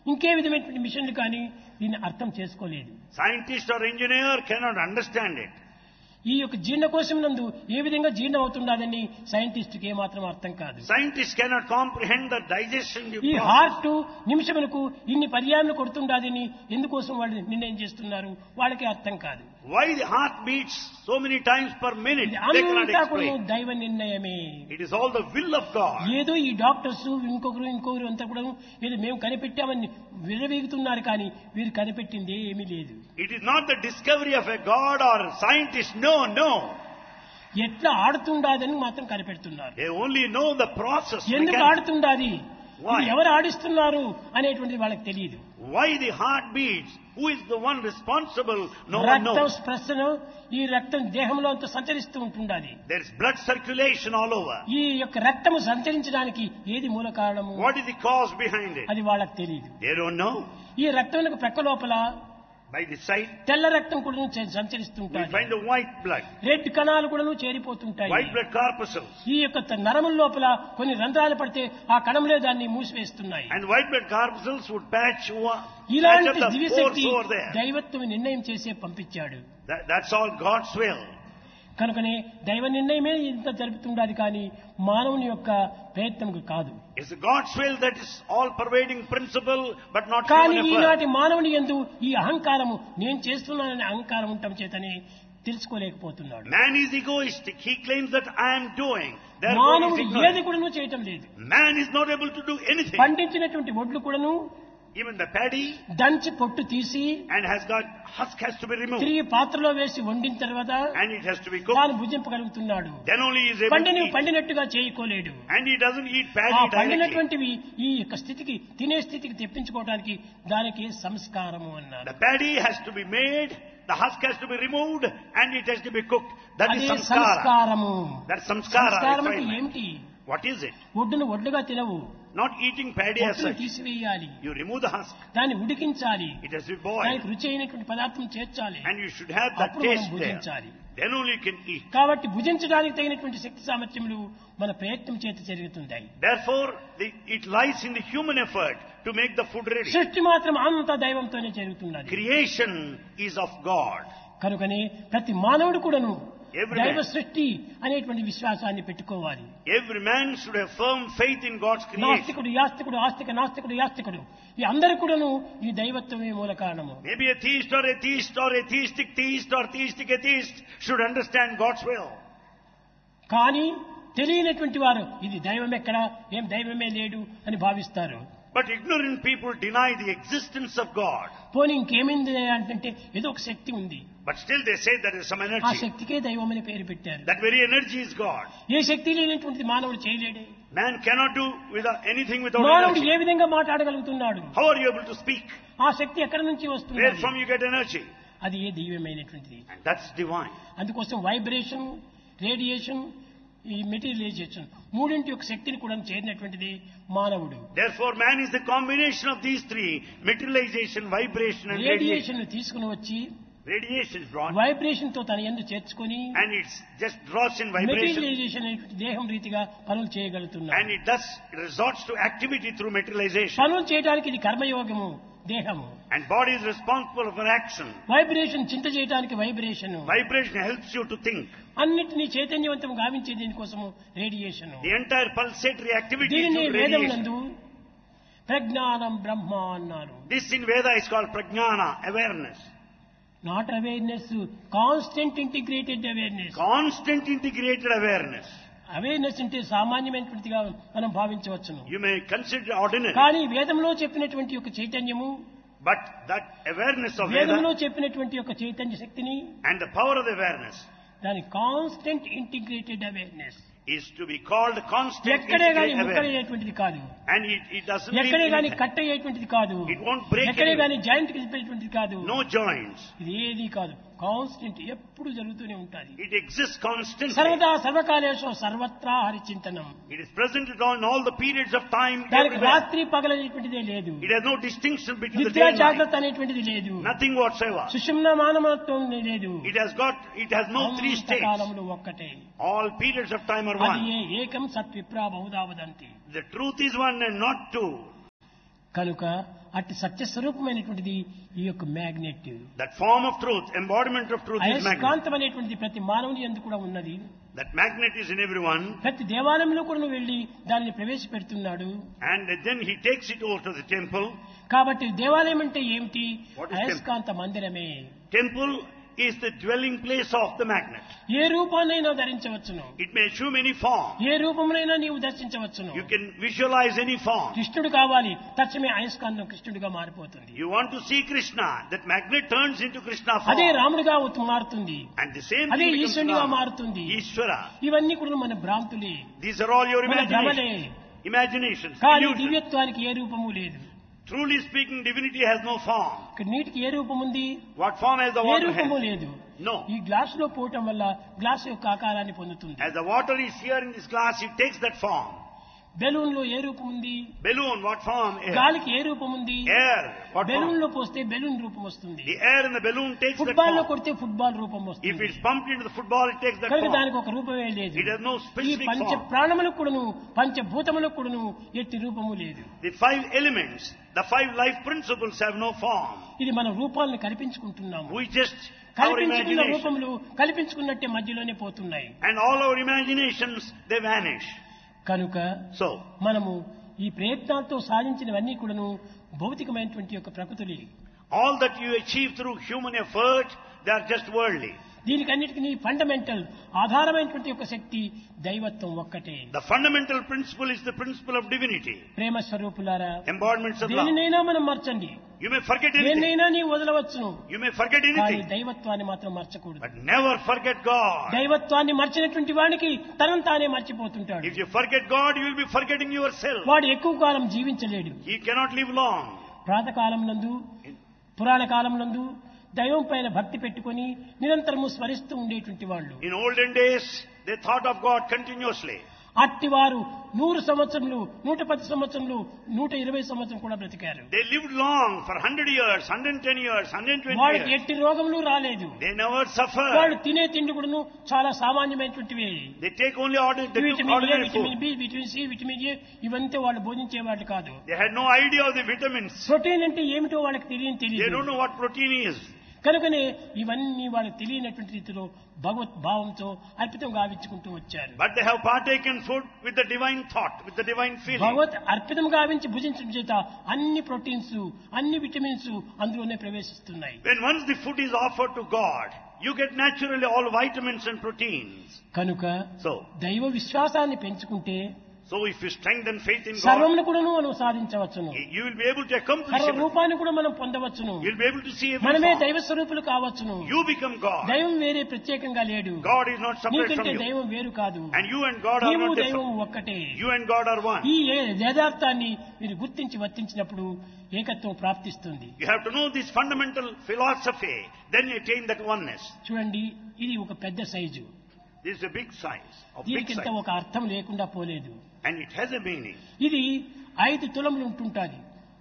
ఇంకే విధమైనటువంటి మిషన్లు కానీ దీన్ని అర్థం చేసుకోలేదు. Scientist or engineer cannot understand it. ఈ యొక్క జీర్ణకోశం నందు ఏ విధంగా జీర్ణం అవుతుండదని సైంటిస్ట్కి ఏమాత్రం అర్థం కాదు. Scientists cannot comprehend the digestion ఈ process. హార్ట్ నిమిషములకు ఇన్ని పర్యాలను కొడుతుండాదని ఎందుకోసం వాళ్ళు నిర్ణయం చేస్తున్నారు వాళ్ళకి అర్థం కాదు. Why the heart beats so many times per minute? ఇది They cannot అంతా కూడా explain. దైవ నిర్ణయమే. It is all the will of God. ఏదో ఈ డాక్టర్స్ ఇంకొకరు ఇంకొకరు అంతా కూడా ఏదో మేము కనిపెట్టామని విర్రవీగుతున్నారు కానీ వీరు కనిపెట్టింది ఏమీ లేదు. It is not the discovery of a God or a scientist. No, no. ఎట్లా ఆడుతుండాదని మాత్రం కనిపెడుతున్నారు. They only know the process. ఎందుకు Mechan- ఆడుతుండాది, Why? ఇది ఎవరు ఆడిస్తున్నారు అనేటువంటిది వాళ్ళకి తెలియదు. Why the heart beats? Who is the one responsible? No one రక్తం knows. స్పర్శను ఈ రక్తం దేహంలో అంతా సంచరిస్తూ ఉంటుండాది. There is blood circulation all over. ఈ యొక్క రక్తము సంచరించడానికి ఏది మూల కారణము What is the cause behind it? అది వాళ్ళకి తెలియదు. They don't know. ఈ రక్తం ప్రక్క లోపల By the side, తెల్ల రక్తం కూడా we సంచరిస్తుంటాయి. find the white blood, red కణాలు కూడా చేరిపోతుంటాయి. white blood corpuscles. ఈ యొక్క త- నరముల లోపల కొన్ని రంధ్రాలు పడితే ఆ కణములే దాన్ని మూసివేస్తున్నాయి. And white blood corpuscles would patch, wa- patch up ఇలాంటి the pores దివ్యశక్తి over there. దైవత్వం నిర్ణయం చేసే పంపించాడు. That, that's all God's will. కనుకనే దైవ నిర్ణయమే ఇంత జరుపుతుండాలి కానీ మానవుని యొక్క ప్రయత్నం కాదు. It's God's will that is all pervading principle, but not కానీ human effort. ఈనాటి మానవుని యందు ఈ అహంకారము నేను చేస్తున్నాననే అహంకారం ఉండటం చేతనే తెలుసుకోలేకపోతున్నాడు. Man is egoistic. He claims that I am doing. Therefore, he is మానవుడు ignorant. ఏది కూడాను చేయటం లేదు. Man is not able to do anything. పండించినటువంటి ఒడ్లు కూడాను Even the paddy దంచి పొట్టు తీసి and has got husk has to be removed తిరిగి పాత్రలో వేసి వండిన తర్వాత and it has to be cooked. తాను భుజింపగలుగుతున్నాడు. Then only he is able పండిని to eat. పండినట్టుగా చేయకోలేడు. And he doesn't eat ఆ paddy directly. పండినటువంటివి ఈ యొక్క స్థితికి తినే స్థితికి తెప్పించుకోవడానికి దానికి సంస్కారము అన్నారు. The paddy has to be made, the husk has to be removed, and it has to be cooked. That is అదే samskara. సంస్కారము. That's samskara. సంస్కారం అంటే refinement. ఏమిటి? What is it? ఒడ్డును ఒడ్డుగా తినవు, Not eating paddy as పొట్టును such. తీసివేయాలి, You remove the husk. దాన్ని ఉడికించాలి, It has to be boiled. దానికి రుచి అయినటువంటి పదార్థం చేర్చాలి, And you should have that అప్పుడు మనం taste there. భుజించాలి. Then only you can eat. కాబట్టి భుజించడానికి తగినటువంటి శక్తి సామర్థ్యములు మన ప్రయత్నం చేత జరుగుతుంటాయి. Therefore, the, it lies in the human effort to make the food ready. సృష్టి మాత్రం అంతా దైవంతోనే జరుగుతున్నది. Creation is of God. కనుకనే ప్రతి మానవుడు కూడాను Every దైవ man. సృష్టి అనేటువంటి విశ్వాసాన్ని పెట్టుకోవాలి. Every man should have firm faith in God's creation. నాస్తికుడు యాస్తికుడు ఆస్తిక నాస్తికుడు యాస్తికుడు ఈ అందరు కూడాను ఈ దైవత్వమే మూల కారణము. Maybe a theist or atheist or atheistic theist or theistic atheist should understand God's will. కానీ తెలియనటువంటి వారు ఇది దైవం ఎక్కడా, ఏం దైవమే లేడు అని భావిస్తారు. But ignorant people deny the existence of God. పోనీ ఇంకేమైంది అంటే ఏదో ఒక శక్తి ఉంది, But still they say there is some ఆ energy. శక్తికే దైవం అని పేరు పెట్టారు. That very energy is God. ఏ శక్తి లేనటువంటిది మానవుడు చేయలేడే. Man cannot do without anything without మానవుడు energy. ఏ విధంగా మాట్లాడగలుగుతున్నాడు? How are you able to speak? ఆ శక్తి ఎక్కడి నుంచి Where వస్తుంది? from you get energy? అది ఏ దివ్యమైనటువంటిది. And that's divine. అందుకోసం వైబ్రేషన్, రేడియేషన్, ఈ మెటీరియలైజేషన్ మూడింటి యొక్క శక్తిని కూడా చేరినటువంటిది మానవుడు. Therefore, man is the combination of these three: materialization, vibration, and radiation. Radiation ను తీసుకుని వచ్చి Radiation is brought, వైబ్రేషన్ తో తన యందు చేర్చుకొని and it just draws in vibration, materialisation అనేటువంటి దేహం రీతిగా పనులు చేయగలుగుతున్నాడు. and it thus resorts to activity through materialization. పనులు చేయడానికి ఇది కర్మయోగము దేహము. And body is responsible for action. Vibration చింత చేయడానికి vibration, Vibration helps you to think. అన్నిటినీ చైతన్యవంతం గావించే దీనికోసము radiation. The entire pulsatory activity is దీనిని through వేదం radiation. నందు ప్రజ్ఞానం బ్రహ్మ అన్నారు. This in Veda is called prajnana, awareness. Not awareness, constant integrated awareness. Constant integrated awareness. Awareness అంటే సామాన్యమైనటువంటిదిగా మనం భావించవచ్చును. You may consider ordinary, కానీ వేదంలో చెప్పినటువంటి యొక్క చైతన్యము, but that awareness of వేదంలో Veda చెప్పినటువంటి యొక్క చైతన్య శక్తిని and the power of the awareness దాని constant integrated awareness. is to be called constant ఎక్కడే గాని integrated awareness. ముక్కలయ్యేటువంటిది కాదు, And it, it doesn't leave ఎక్కడే గాని anything. కట్ అయ్యేటువంటిది కాదు, It won't break ఎక్కడే anywhere. గాని జాయింట్ కలిపేటువంటిది కాదు. No joints. ఇది ఏది కాదు, కాన్స్టెంట్ ఎప్పుడు జరుగుతూనే ఉంటుంది. It exists constantly. సర్వదా సర్వకాలేషు సర్వత్రా హరిచింతనం. It is present on all the periods of time. దానికి everywhere. రాత్రి పగలనేటువంటిదే లేదు, It has no distinction between the నిద్ర day and night. జాగ్రత్త అనేటువంటిది లేదు, Nothing whatsoever. సుషుమ్న మానవత్వం లేదు. It has got, it has no three states. కాలములు ఒక్కటే. All periods of time are అది one. ఏ ఏకం సత్విప్రా Bahuda వదంతి. The truth is one and not two. కనుక అట్టి సత్య స్వరూపమైనటువంటిది ఈ యొక్క magnet. That form of truth, embodiment of truth is magnet. అయస్కాంతం అనేటువంటిది ప్రతి మానవుని యందు కూడా ఉన్నది. That magnet is in everyone. ప్రతి దేవాలయంలో కూడా నువ్వు వెళ్ళి దాన్ని ప్రవేశపెడుతున్నాడు. And then he takes it over to the temple. కాబట్టి దేవాలయం అంటే ఏమిటి? What is అయస్కాంత మందిరమే. Temple is the dwelling place of the magnet. A రూపాన్నైనా ధరించవచ్చును. It may assume any form. ఏ రూపమునైనా నీవు దర్శించవచ్చును. You can visualize any form. కృష్ణుడు కావాలి, తక్షణమే అయస్కాంతం కృష్ణుడిగా మారిపోతుంది. You want to see Krishna, that magnet turns into Krishna form. అదే రాముడిగా మారుతుంది. And the same అదే thing becomes ఈశ్వరునిగా Rama, మారుతుంది. Ishvara. ఇవన్నీ కూడా మన భ్రాంతులే, These are all your మన భ్రమలే. imagination, imaginations. కానీ illusions. దివ్యత్వానికి ఏ రూపము లేదు. Truly speaking, divinity has no form. ఇక్కడ నీటికి ఏ రూపం ఉంది? What form has the A water రూపము has? లేదు. No. ఈ గ్లాస్ లో పోవటం వల్ల గ్లాస్ యొక్క ఆకారాన్ని పొందుతుంది. As the water is here in this glass, it takes that form. Balloon లో ఏ రూపం ఉంది? Balloon, what form? Air. గాలికి ఏ రూపం ఉంది? Air, what balloon form? లో పోస్తే బెలూన్ రూపం వస్తుంది. The air in the balloon takes that football లో form. కొడితే ఫుట్బాల్ రూపం If వస్తుంది. it's pumped into the football, it takes that కనుక form. దానికి ఒక రూపమే లేదు. It has no ఈ specific పంచ form. ప్రాణములకు కూడాను పంచభూతములకు కూడాను ఎట్టి రూపము లేదు. The five elements, the five life principles have no form. ఇది మన రూపాలను కల్పించుకుంటున్నాము. We just, our కల్పించుకున్న imagination. రూపములు కల్పించుకున్నట్టే మధ్యలోనే పోతున్నాయి. And all our imaginations, they vanish. కనుక So, మనము ఈ ప్రయత్నాలతో సాధించినవన్నీ కూడాను భౌతికమైనటువంటి యొక్క ప్రకృతులే. all that you achieve through human effort, they are just worldly. దీనికన్నిటికీ fundamental ఆధారమైనటువంటి యొక్క శక్తి దైవత్వం ఒక్కటే. The fundamental principle is the principle of divinity. ప్రేమ స్వరూపులారా, Embodiments of love. దేనినైనా మనం మర్చండి, You may forget anything. దేన్నైనా నీవు వదలవచ్చును, You may forget కానీ anything. దైవత్వాన్ని మాత్రం మర్చకూడదు. But never forget God. దైవత్వాన్ని మర్చినటువంటి వాడికి తనను తానే మర్చిపోతుంటాడు. If you forget God, you will be forgetting yourself. వాడు ఎక్కువ కాలం జీవించలేడు. He cannot live long. ప్రాతకాలం నందు, పురాణ కాలం నందు దైవం పైన భక్తి పెట్టుకొని నిరంతరము స్మరిస్తూ ఉండేటువంటి వాళ్ళు, In olden days, they thought of God continuously. అట్టివారు నూరు సంవత్సరములు, నూట పది సంవత్సరములు, నూట ఇరవై సంవత్సరం కూడా బ్రతికారు. They lived long for one hundred years, one hundred ten years, one hundred twenty వాళ్ళకి years. ఎట్టి రోగములు రాలేదు. They never వాళ్ళు suffered. తినే తిండి కూడాను చాలా సామాన్యమైనటువంటివి. They take only order, they took vitamin A, ordinary vitamin food. B, vitamin C, vitamin A ఇవంతా వాళ్ళు భోజించేవాళ్ళు కాదు. They had no idea of the vitamins. Protein అంటే ఏమిటో వాళ్ళకి తెలియని They తెలియదు. don't know what protein is. కనుకనే ఇవన్నీ వాళ్ళకి తెలియనటువంటి రీతిలో భగవత్ భావంతో అర్పితం గావించుకుంటూ వచ్చారు. But they have partaken food with the divine thought, with the divine feeling. భగవత్ అర్పితం గావించి భుజించడం చేత అన్ని ప్రోటీన్స్, అన్ని విటమిన్స్ అందులోనే ప్రవేశిస్తున్నాయి. When once the food is offered to God, you get naturally all vitamins and proteins. కనుక So, దైవ విశ్వాసాన్ని పెంచుకుంటే so if you strengthen faith in God, సర్వమును కూడాను మనం సాధించవచ్చును. you will be able to accomplish సర్వ everything. రూపాన్ని కూడా మనం పొందవచ్చును. You'll be able to see every మనమే form. దైవ స్వరూపులు కావచ్చును. You become God. దైవం వేరే ప్రత్యేకంగా లేడు. God is not separate from నీకంటే you. దైవం వేరు కాదు. And you and God are నీవు not దైవం different. ఒక్కటే. You and God are one. ఈ ఏ- యథార్థాన్ని మీరు గుర్తించి వర్తించినప్పుడు ఏకత్వం ప్రాప్తిస్తుంది. You have to know this fundamental philosophy, then you attain that oneness. చూడండి, ఇది ఒక పెద్ద size. This is a big size, a big దీనికింత size. ఒక అర్థం లేకుండా పోలేదు. And it has a meaning. ఇది ఐదు తులములు ఉంటుంటాది.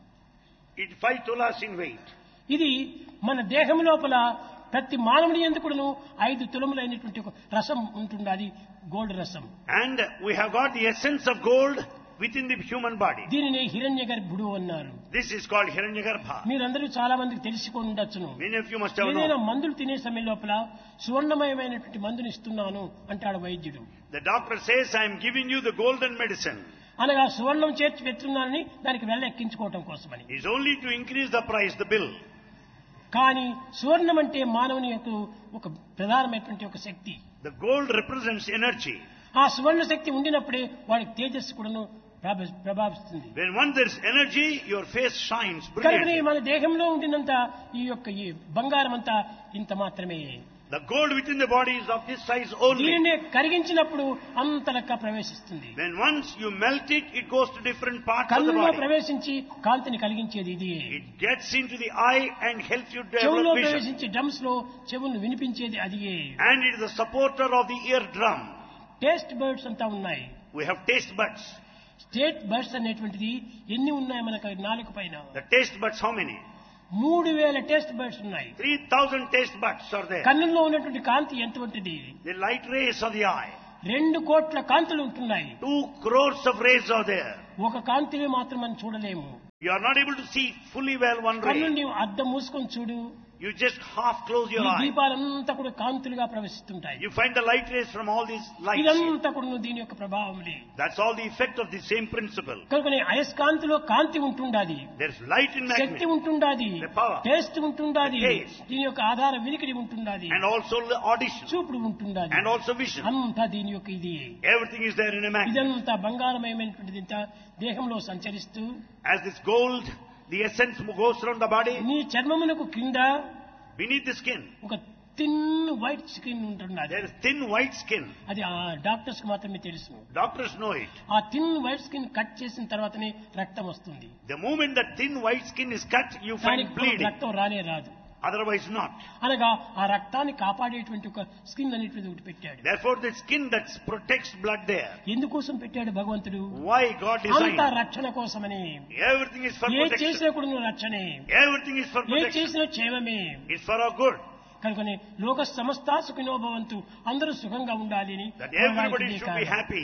It five tulas in weight. ఇది మన దేహం లోపల ప్రతి మానవుని ఎందుకును ఐదు తులములైనటువంటి ఒక రసం ఉంటుండాలి, గోల్డ్ రసం. And we have got the essence of gold within the human body. దీనిని హిరణ్య గర్భుడు అన్నారు. This is called Hiranyagarbha. మీరందరూ చాలా మందికి తెలుసుకొని ఉండొచ్చును. Many of you must have ఏదైనా known. మందులు తినే సమయం లోపల సువర్ణమయమైనటువంటి మందుని ఇస్తున్నాను అంటాడు వైద్యుడు. The doctor says, I am giving you the golden medicine. అనగా సువర్ణం చేర్చి పెట్టున్నానని దానికి వెళ్ళ ఎక్కించుకోవటం కోసమని. It's only to increase the price, the bill. కానీ సువర్ణం అంటే మానవుని యొక్క ఒక ప్రధానమైనటువంటి ఒక శక్తి. The gold represents energy. ఆ సువర్ణ శక్తి ఉండినప్పుడే వాడికి తేజస్సు కూడాను ప్రభ- ప్రభావిస్తుంది. When once there is energy, your face shines కనుకనే brilliantly. మన దేహంలో ఉండినంత ఈ యొక్క ఈ బంగారం అంతా ఇంత మాత్రమే. The gold within the body is of this size only. దీనినే కరిగించినప్పుడు అంత లెక్క ప్రవేశిస్తుంది. When once you melt it, it goes to different parts of the కన్నులో body. ప్రవేశించి కాంతిని కలిగించేది ఇది. It gets into the eye and helps you చెవులో develop vision. ప్రవేశించి డ్రమ్స్ లో చెవులను వినిపించేది అది. And it is the supporter of the eardrum. Taste buds అంతా ఉన్నాయి. We have taste buds. State birds అనేటువంటిది ఎన్ని ఉన్నాయి మనకు నాలుక పైన? The taste buds, how many? మూడు వేల టేస్ట్ బర్డ్స్ ఉన్నాయి. three thousand taste buds are there. కన్నుల్లో ఉన్నటువంటి కాంతి ఎంతవంటిది? The light rays of the eye. రెండు కోట్ల కాంతులు ఉంటున్నాయి. Two crores of rays are there. ఒక కాంతిని మాత్రం మనం చూడలేము. You are not able to see fully well one కన్ను ray. నీవు అద్దం మూసుకొని చూడు, You just half close ఈ your eye. దీపాలంతా కూడా కాంతులుగా ప్రవహిస్తుంటాయి. You find the light rays from all these lights. ఇదంతా కూడా దీని యొక్క ప్రభావములే. That's all the effect of the same principle. కనుక అయస్కాంతిలో కాంతి ఉంటుండాది, There's light in Shakti magnet ఉంటుండాది, The power. Taste ఉంటుండాది, The taste. దీని యొక్క ఆధార వినికిడి ఉంటుండాది, and also the audition చూపుడు ఉంటుండాది, and also vision. అంతా దీని యొక్క ఇది. Everything is there in a magnet. ఇదంతా బంగారమయమైనటువంటిది ఇంత దేహంలో సంచరిస్తూ As this gold, the essence goes around the body, నీ చర్మమునకు కింద beneath the skin, ఒక థిన్ వైట్ స్కిన్ ఉంటున్నది. there is thin white skin. అది ఆ డాక్టర్స్ కి మాత్రమే తెలుసు. Doctors know it. ఆ థిన్ వైట్ స్కిన్ కట్ చేసిన తర్వాతనే రక్తం వస్తుంది. The moment that thin white skin is cut, you find దానికి bleeding. రక్తం రానే రాదు. Otherwise not. అనగా ఆ రక్తాన్ని కాపాడేటువంటి ఒక స్కిన్ అనేటువంటి ఒకటి పెట్టాడు. Therefore the skin that protects blood there. ఎందుకోసం పెట్టాడు భగవంతుడు? Why God designed? అంతా రక్షణ కోసమని. Everything is for A protection. చేసినా కూడా నువ్వు రక్షణే, Everything is for A protection. చేసినా క్షేమమే. It's for our good. కనుకనే లోక సమస్తా సుఖినో భవంతు, అందరూ సుఖంగా ఉండాలి అని That everybody should be happy.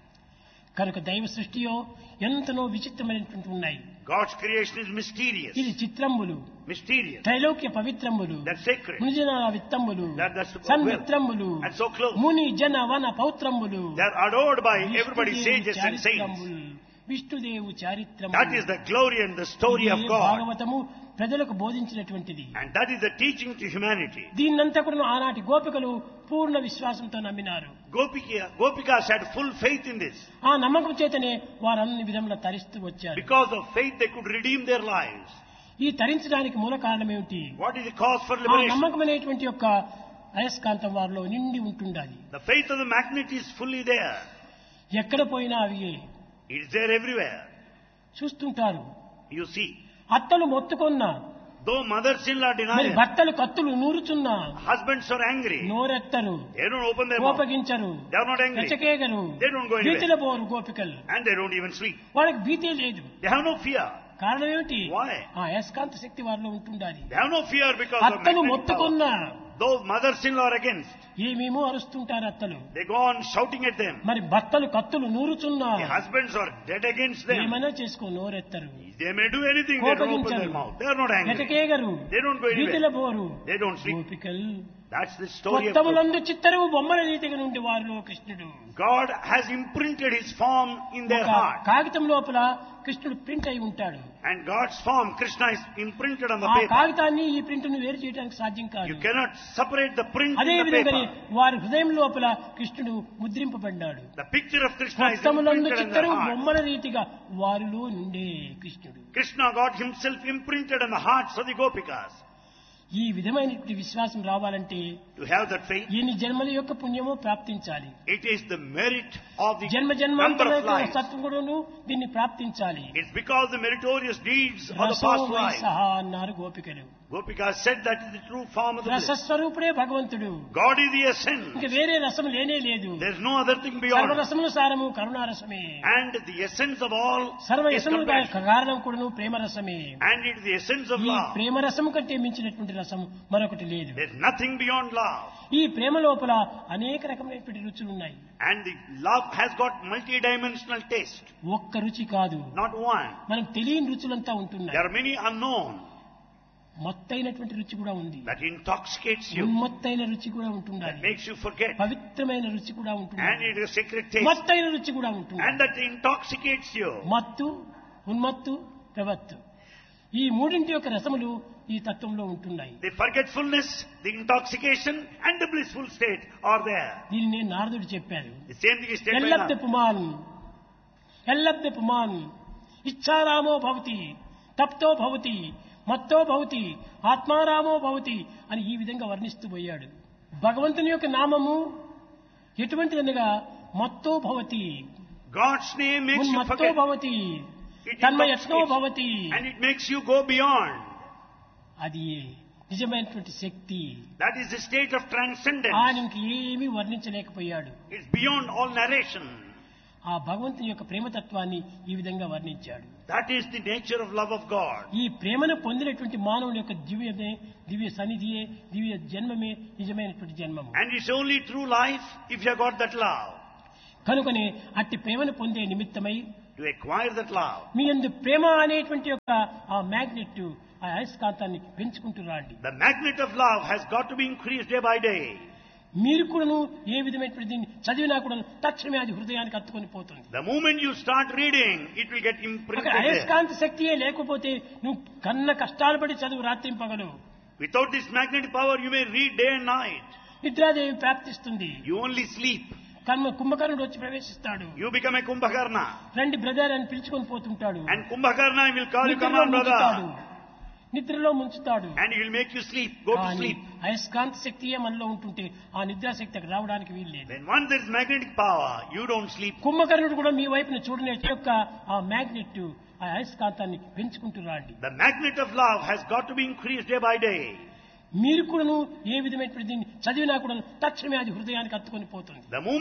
కనుక దైవ సృష్టియో ఎంతనో విచిత్రమైనటువంటి ఉన్నాయి. God's creation is mysterious. ఇది చిత్రంబులు, Mysterious. Trailokya పవిత్రములు, That's sacred. మునిజన విత్తములు, That- that's సన్మిత్రములు, And so close. ముని జన వన పౌత్రములు, They are adored by everybody, sages and saints. చారిత్రములు, విష్ణుదేవు చారిత్రము. That is the glory and the story of God. భాగవతము ప్రజలకు బోధించినటువంటిది. And that is the teaching to humanity. దీన్నంతా కూడా ఆనాటి గోపికలు పూర్ణ విశ్వాసంతో నమ్మినారు. Gopika, Gopikas had full faith in this. ఆ నమ్మకం చేతనే వారు అన్ని విధముల తరిస్తూ వచ్చారు. Because of faith they could redeem their lives. ఈ తరించడానికి మూల కారణం ఏమిటి? What is the cause for ఆ liberation? నమ్మకం అనేటువంటి యొక్క అయస్కాంతం వారిలో నిండి ఉంటుండాలి. The faith of the magnet is fully there. ఎక్కడ పోయినా అవి It is there everywhere. చూస్తుంటారు. You see. అత్తలు మొత్తుకున్నా, Though mothers-in-law deny మరి it, భర్తలు కత్తులు నూరుచున్నా husbands are angry. నోరెత్తరు, They don't open their mouth. కోపగించరు, They are not angry. వెచకేగరు, They don't go anywhere. భీతిలో పోరు గోపికలు. And they don't even sleep. వాళ్ళకి భీతే లేదు. They have no fear. కారణం ఏమిటి? Why? ఆ అయస్కాంత శక్తి వారిలో ఉంటుండాలి. They have no fear because of అత్తలు magnetic power. మొత్తుకున్నా Though mothers-in-law are against, ఏమేమో అరుస్తుంటారు అత్తలు. they go on shouting at them. మరి భర్తలు కత్తులు నూరుచున్నా The husbands are dead against them. ఏమైనా చేసుకో నోరెత్తరు, They may do anything, they don't open their mouth. They are not angry. వెచకేగరు, They don't go భీతిలో anywhere. పోరు They don't sleep. గోపికలు. That's the story of God. కొత్తములందు చిత్తరువు బొమ్మల రీతిగా నుండి వారిలో కృష్ణుడు. God has imprinted His form in their ఒక heart. కాగితం లోపల కృష్ణుడు ప్రింట్ అయి ఉంటాడు. And God's form, Krishna, is imprinted on the ఆ paper. కాగితాన్ని ఈ ప్రింట్ ను వేరు చేయడానికి సాధ్యం కాదు. You cannot separate the print అదే in the విధంగా paper. వారి హృదయం లోపల కృష్ణుడు ముద్రింపబడ్డాడు. The picture of Krishna is కొత్తములందు imprinted in their చిత్తరువు heart. బొమ్మల రీతిగా వారిలో నుండే కృష్ణుడు. Krishna, God Himself imprinted in the hearts of the Gopikas. ఈ విధమైనటువంటి విశ్వాసం రావాలంటే To have that faith, ఎన్ని జన్మల యొక్క పుణ్యమో ప్రాప్తించాలి. it is the merit of the జన్మ number జన్మాంతర of lives. సత్గుణను దీన్ని ప్రాప్తించాలి. It's because the meritorious deeds of the రసో past why lives. సహా అన్నారు గోపికలు. Gopikas said that is the true form of the bliss. రసస్వరూపుడే భగవంతుడు. God is the essence. ఇంక వేరే రసం లేనే లేదు. There's no other thing beyond. సర్వరసములు సారము కరుణారసమే. And the essence of all సర్వ is యసములు compassion. కారణం కూడాను ప్రేమరసమే. And it is the essence of ఈ love. ప్రేమరసము కంటే మించినటువంటి రసం మరొకటి లేదు. There's nothing beyond love. ఈ ప్రేమ లోపల అనేక రకమైనటువంటి రుచులు ఉన్నాయి. And the love has got multi-dimensional taste. ఒక్క రుచి కాదు, Not one. మనకు తెలియని రుచులంతా ఉంటున్నాయి. There are many unknown మొత్తైనటువంటి రుచి కూడా ఉంది. that intoxicates you, ఉన్మత్తైన రుచి కూడా that ఉంటున్నది. makes you forget. పవిత్రమైన రుచి కూడా And ఉంటున్నది. it is a secret taste. మత్తైన రుచి కూడా ఉంటుంది. And that intoxicates you. మత్తు, ఉన్మత్తు, ప్రవత్తు, ఈ మూడింటి యొక్క రసములు ఈ తత్వంలో ఉంటున్నాయి. The forgetfulness, the intoxication and the blissful state are there. దీన్ని నేను నారదుడు చెప్పాను. The same thing is stated by ఎల్లబ్ధ Narada. పుమాన్ ఎల్లబ్ధ పుమాన్ ఇచ్చారామో భవతి తప్తో భవతి మత్తో భవతి ఆత్మారామో భవతి అని ఈ విధంగా వర్ణిస్తూ పోయాడు. భగవంతుని యొక్క నామము ఎటువంటిదనగా మత్తో భవతి, God's name makes you మత్తో forget. Bhavati, It తన్మయత్నో intoxicates Bhavati. and it makes you go beyond. అది నిజమైనటువంటి శక్తి. That is the state of transcendence. ఆయనకి ఏమీ వర్ణించలేకపోయాడు. It's beyond all narration. ఆ భగవంతుని యొక్క ప్రేమతత్వాన్ని ఈ విధంగా వర్ణించాడు. That is the nature of love of God. ఈ ప్రేమను పొందినటువంటి మానవుని యొక్క దివ్యమే, దివ్య సన్నిధియే, దివ్య జన్మమే నిజమైనటువంటి జన్మము. And it's only true life if you have got that love. కనుకనే అట్టి ప్రేమను పొందే నిమిత్తమై To to acquire that love. మీ యందు ప్రేమ అనేటువంటి యొక్క ఆ మ్యాగ్నెట్ ఆ అయస్కాంతాన్ని పెంచుకుంటూ రండి. The magnet of love has got to be increased day by day. మీరు కూడాను ఏ విధమైనటువంటి దీన్ని చదివినా కూడా తక్షణమే అది హృదయానికి అత్తుకొని పోతుంది. The moment you start reading, it will get imprinted అక్కడ there. అయస్కాంత శక్తియే లేకపోతే నువ్వు కన్న కష్టాలు పడి చదువు రాత్రింపగలు. Without this magnetic power, you may read day and night. నిద్రాదేవి ప్రాప్తిస్తుంది. You only sleep. కర్మ కుంభకర్ణుడు వచ్చి ప్రవేశిస్తాడు. You become a Kumbhakarna. రండి బ్రదర్ అని పిలుచుకొని పోతుంటాడు. And Kumbhakarna will call you, come నిద్రలో on ముంచుతాడు. brother. నిద్రలో ముంచుతాడు. And he will make you sleep, go to కానీ sleep. అయస్కాంత శక్తియే మనలో ఉంటుంటే ఆ నిద్రాశక్తి అక్కడ రావడానికి వీల్లేదు. When once there is magnetic power, you don't sleep. కుంభకర్ణుడు కూడా మీ వైపున చూడనే యొక్క ఆ మ్యాగ్నెట్ ఆ అయస్కాంతాన్ని పెంచుకుంటూ రండి. The magnet of love has got to be increased day by day. మీరు కూడాను ఏ విధమైనటువంటి దీన్ని చదివినా కూడా తక్షణమే అది హృదయానికి అత్తుకొని పోతుంది. The moment